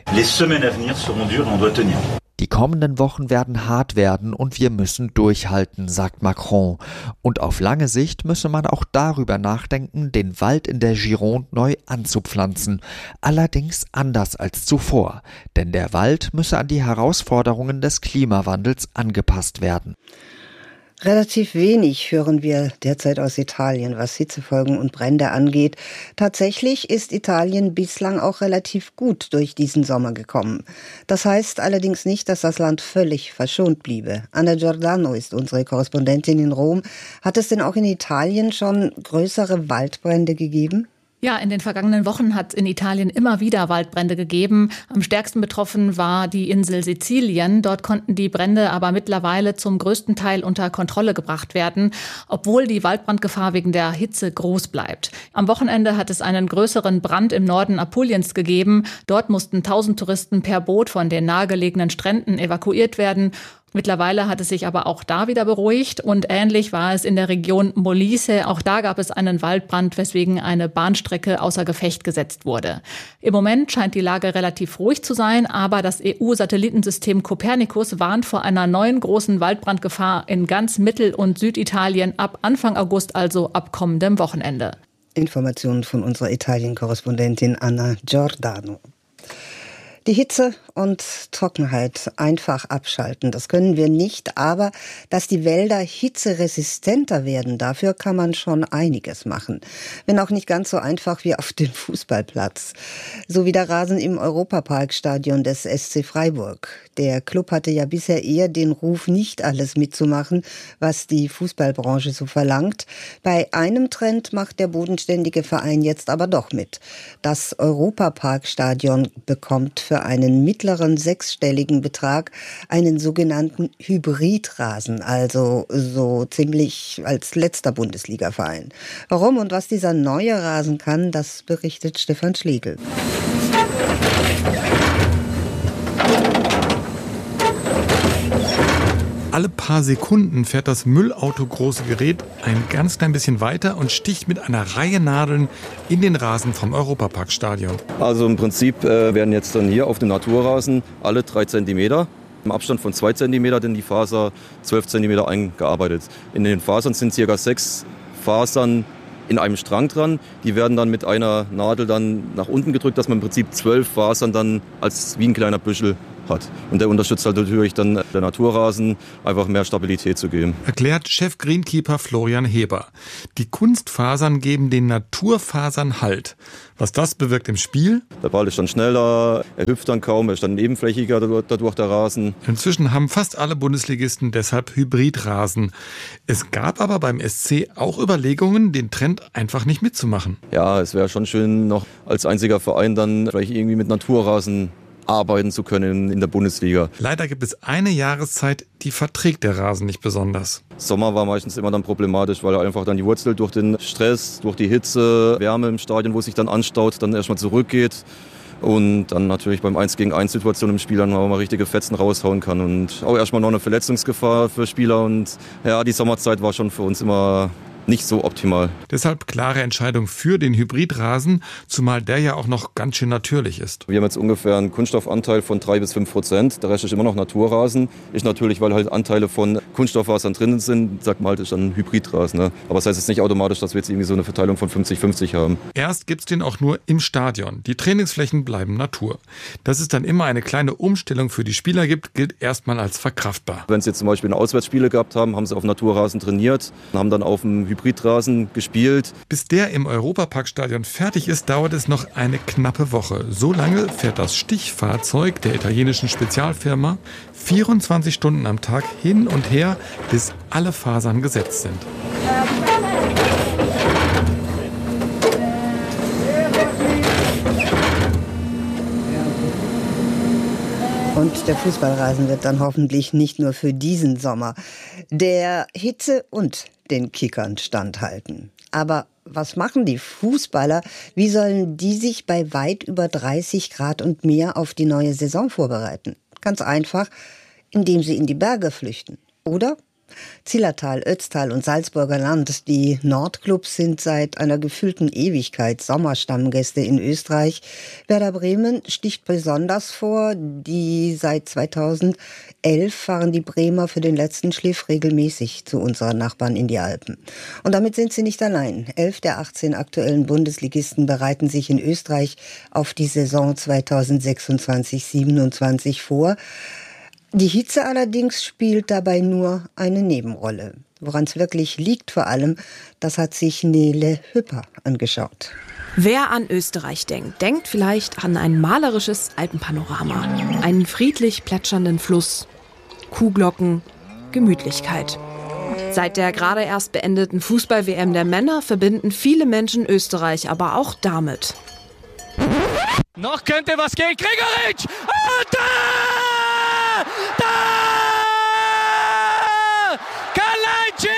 Die kommenden Wochen werden hart werden und wir müssen durchhalten, sagt Macron. Und auf lange Sicht müsse man auch darüber nachdenken, den Wald in der Gironde neu anzupflanzen. Allerdings anders als zuvor, denn der Wald müsse an die Herausforderungen des Klimawandels angepasst werden. Relativ wenig hören wir derzeit aus Italien, was Hitzefolgen und Brände angeht. Tatsächlich ist Italien bislang auch relativ gut durch diesen Sommer gekommen. Das heißt allerdings nicht, dass das Land völlig verschont bliebe. Anna Giordano ist unsere Korrespondentin in Rom. Hat es denn auch in Italien schon größere Waldbrände gegeben? Ja, in den vergangenen Wochen hat es in Italien immer wieder Waldbrände gegeben. Am stärksten betroffen war die Insel Sizilien. Dort konnten die Brände aber mittlerweile zum größten Teil unter Kontrolle gebracht werden, obwohl die Waldbrandgefahr wegen der Hitze groß bleibt. Am Wochenende hat es einen größeren Brand im Norden Apuliens gegeben. Dort mussten tausend Touristen per Boot von den nahegelegenen Stränden evakuiert werden. Mittlerweile hat es sich aber auch da wieder beruhigt und ähnlich war es in der Region Molise. Auch da gab es einen Waldbrand, weswegen eine Bahnstrecke außer Gefecht gesetzt wurde. Im Moment scheint die Lage relativ ruhig zu sein, aber das E U-Satellitensystem Copernicus warnt vor einer neuen großen Waldbrandgefahr in ganz Mittel- und Süditalien ab Anfang August, also ab kommendem Wochenende. Informationen von unserer Italien-Korrespondentin Anna Giordano. Die Hitze und Trockenheit einfach abschalten, das können wir nicht, aber dass die Wälder hitzeresistenter werden, dafür kann man schon einiges machen. Wenn auch nicht ganz so einfach wie auf dem Fußballplatz. So wie der Rasen im Europaparkstadion des S C Freiburg. Der Club hatte ja bisher eher den Ruf, nicht alles mitzumachen, was die Fußballbranche so verlangt. Bei einem Trend macht der bodenständige Verein jetzt aber doch mit. Das Europaparkstadion bekommt für für einen mittleren sechsstelligen Betrag einen sogenannten Hybridrasen, also so ziemlich als letzter Bundesligaverein. Warum und was dieser neue Rasen kann, das berichtet Stefan Schlegel. Alle paar Sekunden fährt das Müllauto-große Gerät ein ganz klein bisschen weiter und sticht mit einer Reihe Nadeln in den Rasen vom Europaparkstadion. Also im Prinzip äh, werden jetzt dann hier auf dem Naturrasen alle drei Zentimeter im Abstand von zwei Zentimeter in die Faser zwölf Zentimeter eingearbeitet. In den Fasern sind ca. sechs Fasern in einem Strang dran. Die werden dann mit einer Nadel dann nach unten gedrückt, dass man im Prinzip zwölf Fasern dann als wie ein kleiner Büschel hat. Und der unterstützt halt natürlich dann der Naturrasen, einfach mehr Stabilität zu geben. Erklärt Chef Greenkeeper Florian Heber. Die Kunstfasern geben den Naturfasern Halt. Was das bewirkt im Spiel? Der Ball ist dann schneller, er hüpft dann kaum, er ist dann nebenflächiger dadurch der Rasen. Inzwischen haben fast alle Bundesligisten deshalb Hybridrasen. Es gab aber beim S C auch Überlegungen, den Trend einfach nicht mitzumachen. Ja, es wäre schon schön, noch als einziger Verein dann vielleicht irgendwie mit Naturrasen arbeiten zu können in der Bundesliga. Leider gibt es eine Jahreszeit, die verträgt der Rasen nicht besonders. Sommer war meistens immer dann problematisch, weil einfach dann die Wurzel durch den Stress, durch die Hitze, Wärme im Stadion, wo sich dann anstaut, dann erstmal zurückgeht. Und dann natürlich beim eins gegen eins Situation im Spiel dann auch mal richtige Fetzen raushauen kann. Und auch erstmal noch eine Verletzungsgefahr für Spieler. Und ja, die Sommerzeit war schon für uns immer nicht so optimal. Deshalb klare Entscheidung für den Hybridrasen, zumal der ja auch noch ganz schön natürlich ist. Wir haben jetzt ungefähr einen Kunststoffanteil von drei bis fünf Prozent. Der Rest ist immer noch Naturrasen. Ist natürlich, weil halt Anteile von Kunststofffasern drin sind, sagt man halt, ist dann ein Hybridrasen. Ne? Aber das heißt jetzt nicht automatisch, dass wir jetzt irgendwie so eine Verteilung von fünfzig fünfzig haben. Erst gibt's den auch nur im Stadion. Die Trainingsflächen bleiben Natur. Dass es dann immer eine kleine Umstellung für die Spieler gibt, gilt erstmal als verkraftbar. Wenn sie jetzt zum Beispiel eine Auswärtsspiele gehabt haben, haben sie auf Naturrasen trainiert und haben dann auf dem Hybridrasen gespielt. Bis der im Europaparkstadion fertig ist, dauert es noch eine knappe Woche. So lange fährt das Stichfahrzeug der italienischen Spezialfirma vierundzwanzig Stunden am Tag hin und her, bis alle Fasern gesetzt sind. Und der Fußballrasen wird dann hoffentlich nicht nur für diesen Sommer der Hitze und den Kickern standhalten. Aber was machen die Fußballer? Wie sollen die sich bei weit über dreißig Grad und mehr auf die neue Saison vorbereiten? Ganz einfach, indem sie in die Berge flüchten. Oder? Zillertal, Ötztal und Salzburger Land, die Nordclubs sind seit einer gefühlten Ewigkeit Sommerstammgäste in Österreich. Werder Bremen sticht besonders vor. Die seit zweitausendelf fahren die Bremer für den letzten Schliff regelmäßig zu unseren Nachbarn in die Alpen. Und damit sind sie nicht allein. Elf der achtzehn aktuellen Bundesligisten bereiten sich in Österreich auf die Saison zweitausendsechsundzwanzig siebenundzwanzig vor. Die Hitze allerdings spielt dabei nur eine Nebenrolle. Woran es wirklich liegt vor allem, das hat sich Nele Hüpper angeschaut. Wer an Österreich denkt, denkt vielleicht an ein malerisches Alpenpanorama, einen friedlich plätschernden Fluss, Kuhglocken, Gemütlichkeit. Seit der gerade erst beendeten Fußball-W M der Männer verbinden viele Menschen Österreich aber auch damit. Noch könnte was gehen, Gregoritsch! Und da! Da! Kalajdzic!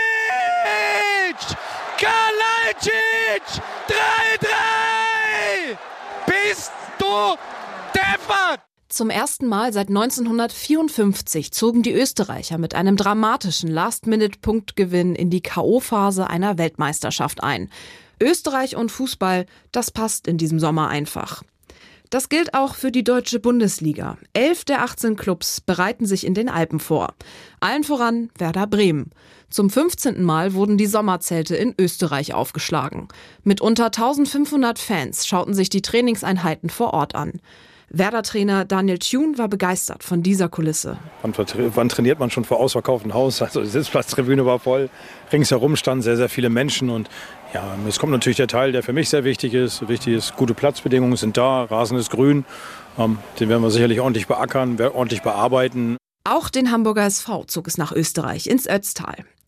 Kalajdzic! drei drei! Bist du deppert! Zum ersten Mal seit neunzehnhundertvierundfünfzig zogen die Österreicher mit einem dramatischen Last-Minute-Punktgewinn in die K O-Phase einer Weltmeisterschaft ein. Österreich und Fußball, das passt in diesem Sommer einfach. Das gilt auch für die deutsche Bundesliga. Elf der achtzehn Clubs bereiten sich in den Alpen vor. Allen voran Werder Bremen. Zum fünfzehnten Mal wurden die Sommerzelte in Österreich aufgeschlagen. Mit unter eintausendfünfhundert Fans schauten sich die Trainingseinheiten vor Ort an. Werder-Trainer Daniel Thune war begeistert von dieser Kulisse. Wann, wann trainiert man schon vor ausverkauftem Haus? Also die Sitzplatztribüne war voll, ringsherum standen sehr, sehr viele Menschen. Und ja, es kommt natürlich der Teil, der für mich sehr wichtig ist. Wichtig ist, gute Platzbedingungen sind da, Rasen ist grün. Ähm, den werden wir sicherlich ordentlich beackern, ordentlich bearbeiten. Auch den Hamburger S V zog es nach Österreich, ins Ötztal.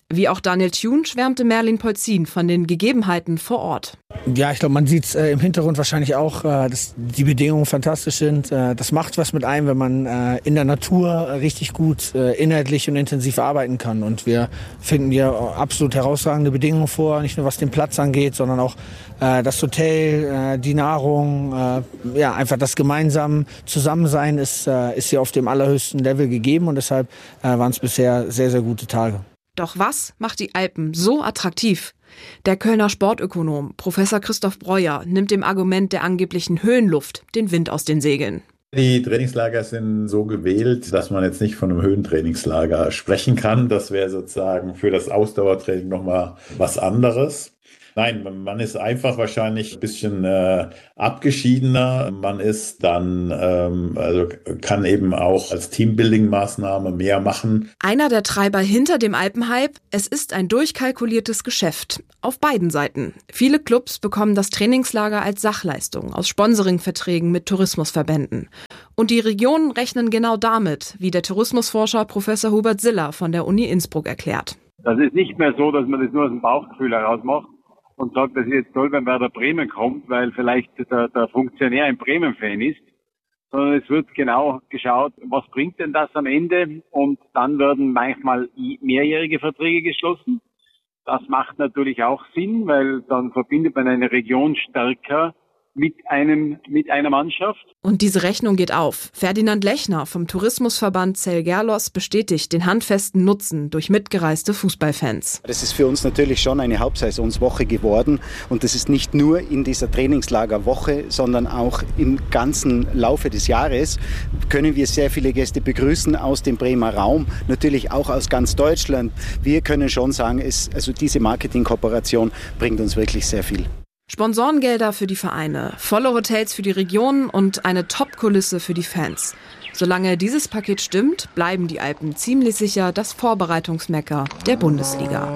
Wie auch Daniel Thune schwärmte Merlin Polzin von den Gegebenheiten vor Ort. Ja, ich glaube, man sieht es äh, im Hintergrund wahrscheinlich auch, äh, dass die Bedingungen fantastisch sind. Äh, das macht was mit einem, wenn man äh, in der Natur äh, richtig gut äh, inhaltlich und intensiv arbeiten kann. Und wir finden hier absolut herausragende Bedingungen vor, nicht nur was den Platz angeht, sondern auch äh, das Hotel, äh, die Nahrung, äh, ja, einfach das gemeinsame Zusammensein ist, äh, ist hier auf dem allerhöchsten Level gegeben und deshalb äh, waren es bisher sehr, sehr gute Tage. Doch was macht die Alpen so attraktiv? Der Kölner Sportökonom Professor Christoph Breuer nimmt dem Argument der angeblichen Höhenluft den Wind aus den Segeln. Die Trainingslager sind so gewählt, dass man jetzt nicht von einem Höhentrainingslager sprechen kann. Das wäre sozusagen für das Ausdauertraining nochmal was anderes. Nein, man ist einfach wahrscheinlich ein bisschen äh, abgeschiedener. Man ist dann, ähm, also kann eben auch als Teambuilding-Maßnahme mehr machen. Einer der Treiber hinter dem Alpenhype: Es ist ein durchkalkuliertes Geschäft. Auf beiden Seiten. Viele Clubs bekommen das Trainingslager als Sachleistung aus Sponsoringverträgen mit Tourismusverbänden. Und die Regionen rechnen genau damit, wie der Tourismusforscher Professor Hubert Siller von der Uni Innsbruck erklärt. Das ist nicht mehr so, dass man das nur aus dem Bauchgefühl heraus macht und sagt, das ist jetzt toll, wenn Werder Bremen kommt, weil vielleicht der, der Funktionär ein Bremen-Fan ist, sondern es wird genau geschaut, was bringt denn das am Ende, und dann werden manchmal mehrjährige Verträge geschlossen. Das macht natürlich auch Sinn, weil dann verbindet man eine Region stärker mit einem, mit einer Mannschaft. Und diese Rechnung geht auf. Ferdinand Lechner vom Tourismusverband Zell-Gerlos bestätigt den handfesten Nutzen durch mitgereiste Fußballfans. Das ist für uns natürlich schon eine Hauptsaisonswoche geworden, und das ist nicht nur in dieser Trainingslagerwoche, sondern auch im ganzen Laufe des Jahres können wir sehr viele Gäste begrüßen aus dem Bremer Raum, natürlich auch aus ganz Deutschland. Wir können schon sagen, es, also diese Marketingkooperation bringt uns wirklich sehr viel. Sponsorengelder für die Vereine, volle Hotels für die Regionen und eine Top-Kulisse für die Fans. Solange dieses Paket stimmt, bleiben die Alpen ziemlich sicher das Vorbereitungsmekka der Bundesliga.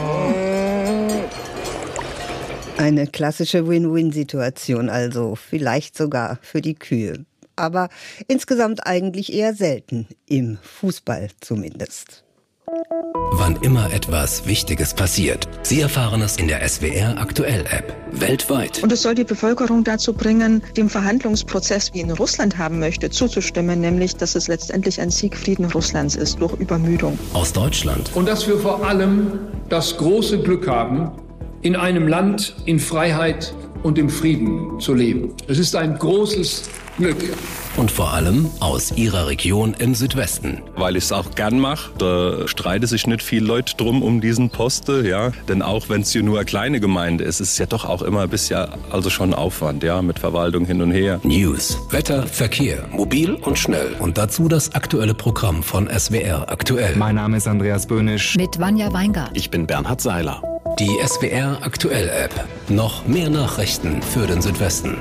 Eine klassische Win-Win-Situation also, vielleicht sogar für die Kühe. Aber insgesamt eigentlich eher selten, im Fußball zumindest. Wann immer etwas Wichtiges passiert, Sie erfahren es in der S W R Aktuell App. Weltweit. Und es soll die Bevölkerung dazu bringen, dem Verhandlungsprozess, wie ihn Russland haben möchte, zuzustimmen, nämlich, dass es letztendlich ein Siegfrieden Russlands ist durch Übermüdung. Aus Deutschland. Und dass wir vor allem das große Glück haben, in einem Land in Freiheit und im Frieden zu leben. Es ist ein großes Glück. Und vor allem aus Ihrer Region im Südwesten. Weil ich es auch gern mache. Da streiten sich nicht viele Leute drum um diesen Posten, ja. Denn auch wenn es hier nur eine kleine Gemeinde ist, ist es ja doch auch immer ein bisschen, also schon Aufwand, ja, mit Verwaltung hin und her. News, Wetter, Verkehr, mobil und schnell. Und dazu das aktuelle Programm von S W R Aktuell. Mein Name ist Andreas Böhnisch. Mit Vanja Weingart. Ich bin Bernhard Seiler. Die S W R Aktuell App. Noch mehr Nachrichten für den Südwesten.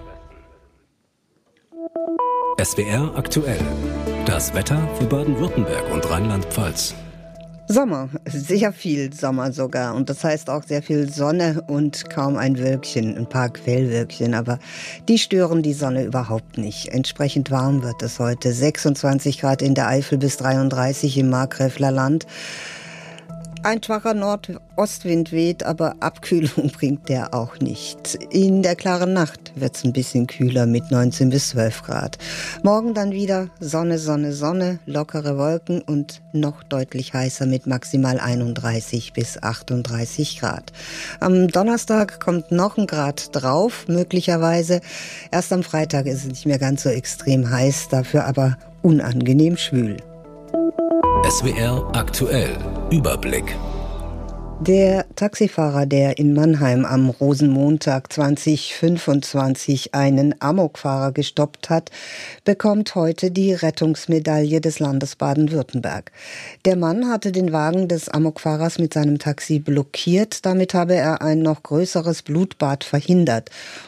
S W R Aktuell. Das Wetter für Baden-Württemberg und Rheinland-Pfalz. Sommer, sehr viel Sommer sogar. Und das heißt auch sehr viel Sonne und kaum ein Wölkchen, ein paar Quellwölkchen. Aber die stören die Sonne überhaupt nicht. Entsprechend warm wird es heute. sechsundzwanzig Grad in der Eifel bis dreiunddreißig im Markgräfler Land. Ein schwacher Nordostwind weht, aber Abkühlung bringt der auch nicht. In der klaren Nacht wird es ein bisschen kühler mit neunzehn bis zwölf Grad. Morgen dann wieder Sonne, Sonne, Sonne, lockere Wolken und noch deutlich heißer mit maximal einunddreißig bis achtunddreißig Grad. Am Donnerstag kommt noch ein Grad drauf, möglicherweise. Erst am Freitag ist es nicht mehr ganz so extrem heiß, dafür aber unangenehm schwül. S W R Aktuell. Überblick. Der Taxifahrer, der in Mannheim am Rosenmontag zweitausendfünfundzwanzig einen Amokfahrer gestoppt hat, bekommt heute die Rettungsmedaille des Landes Baden-Württemberg. Der Mann hatte den Wagen des Amokfahrers mit seinem Taxi blockiert. Damit habe er ein noch größeres Blutbad verhindert.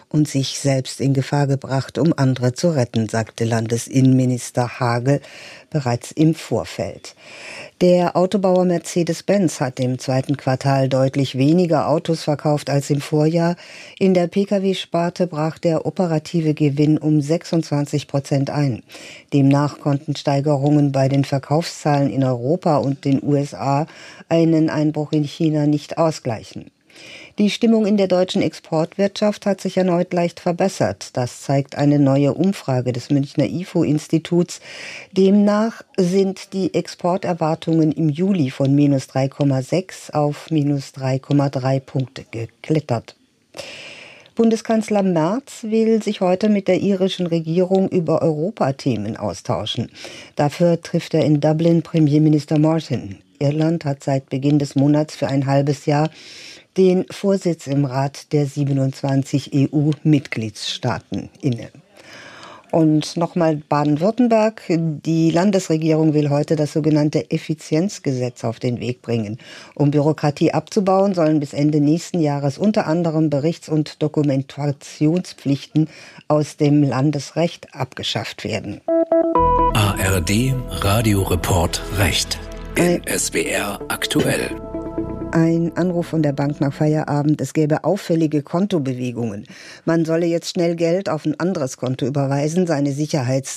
und sich selbst in Gefahr gebracht, um andere zu retten, sagte Landesinnenminister Hagel bereits im Vorfeld. Der Autobauer Mercedes-Benz hat im zweiten Quartal deutlich weniger Autos verkauft als im Vorjahr. In der Pkw-Sparte brach der operative Gewinn um sechsundzwanzig Prozent ein. Demnach konnten Steigerungen bei den Verkaufszahlen in Europa und den U S A einen Einbruch in China nicht ausgleichen. Die Stimmung in der deutschen Exportwirtschaft hat sich erneut leicht verbessert. Das zeigt eine neue Umfrage des Münchner I F O-Instituts. Demnach sind die Exporterwartungen im Juli von minus drei Komma sechs auf minus drei Komma drei Punkte geklettert. Bundeskanzler Merz will sich heute mit der irischen Regierung über Europathemen austauschen. Dafür trifft er in Dublin Premierminister Morton. Irland hat seit Beginn des Monats für ein halbes Jahr den Vorsitz im Rat der siebenundzwanzig E U-Mitgliedstaaten inne. Und nochmal Baden-Württemberg. Die Landesregierung will heute das sogenannte Effizienzgesetz auf den Weg bringen. Um Bürokratie abzubauen, sollen bis Ende nächsten Jahres unter anderem Berichts- und Dokumentationspflichten aus dem Landesrecht abgeschafft werden. A R D Radioreport Recht in S W R aktuell. Ein Anruf von der Bank nach Feierabend, es gäbe auffällige Kontobewegungen. Man solle jetzt schnell Geld auf ein anderes Konto überweisen, seine Sicherheits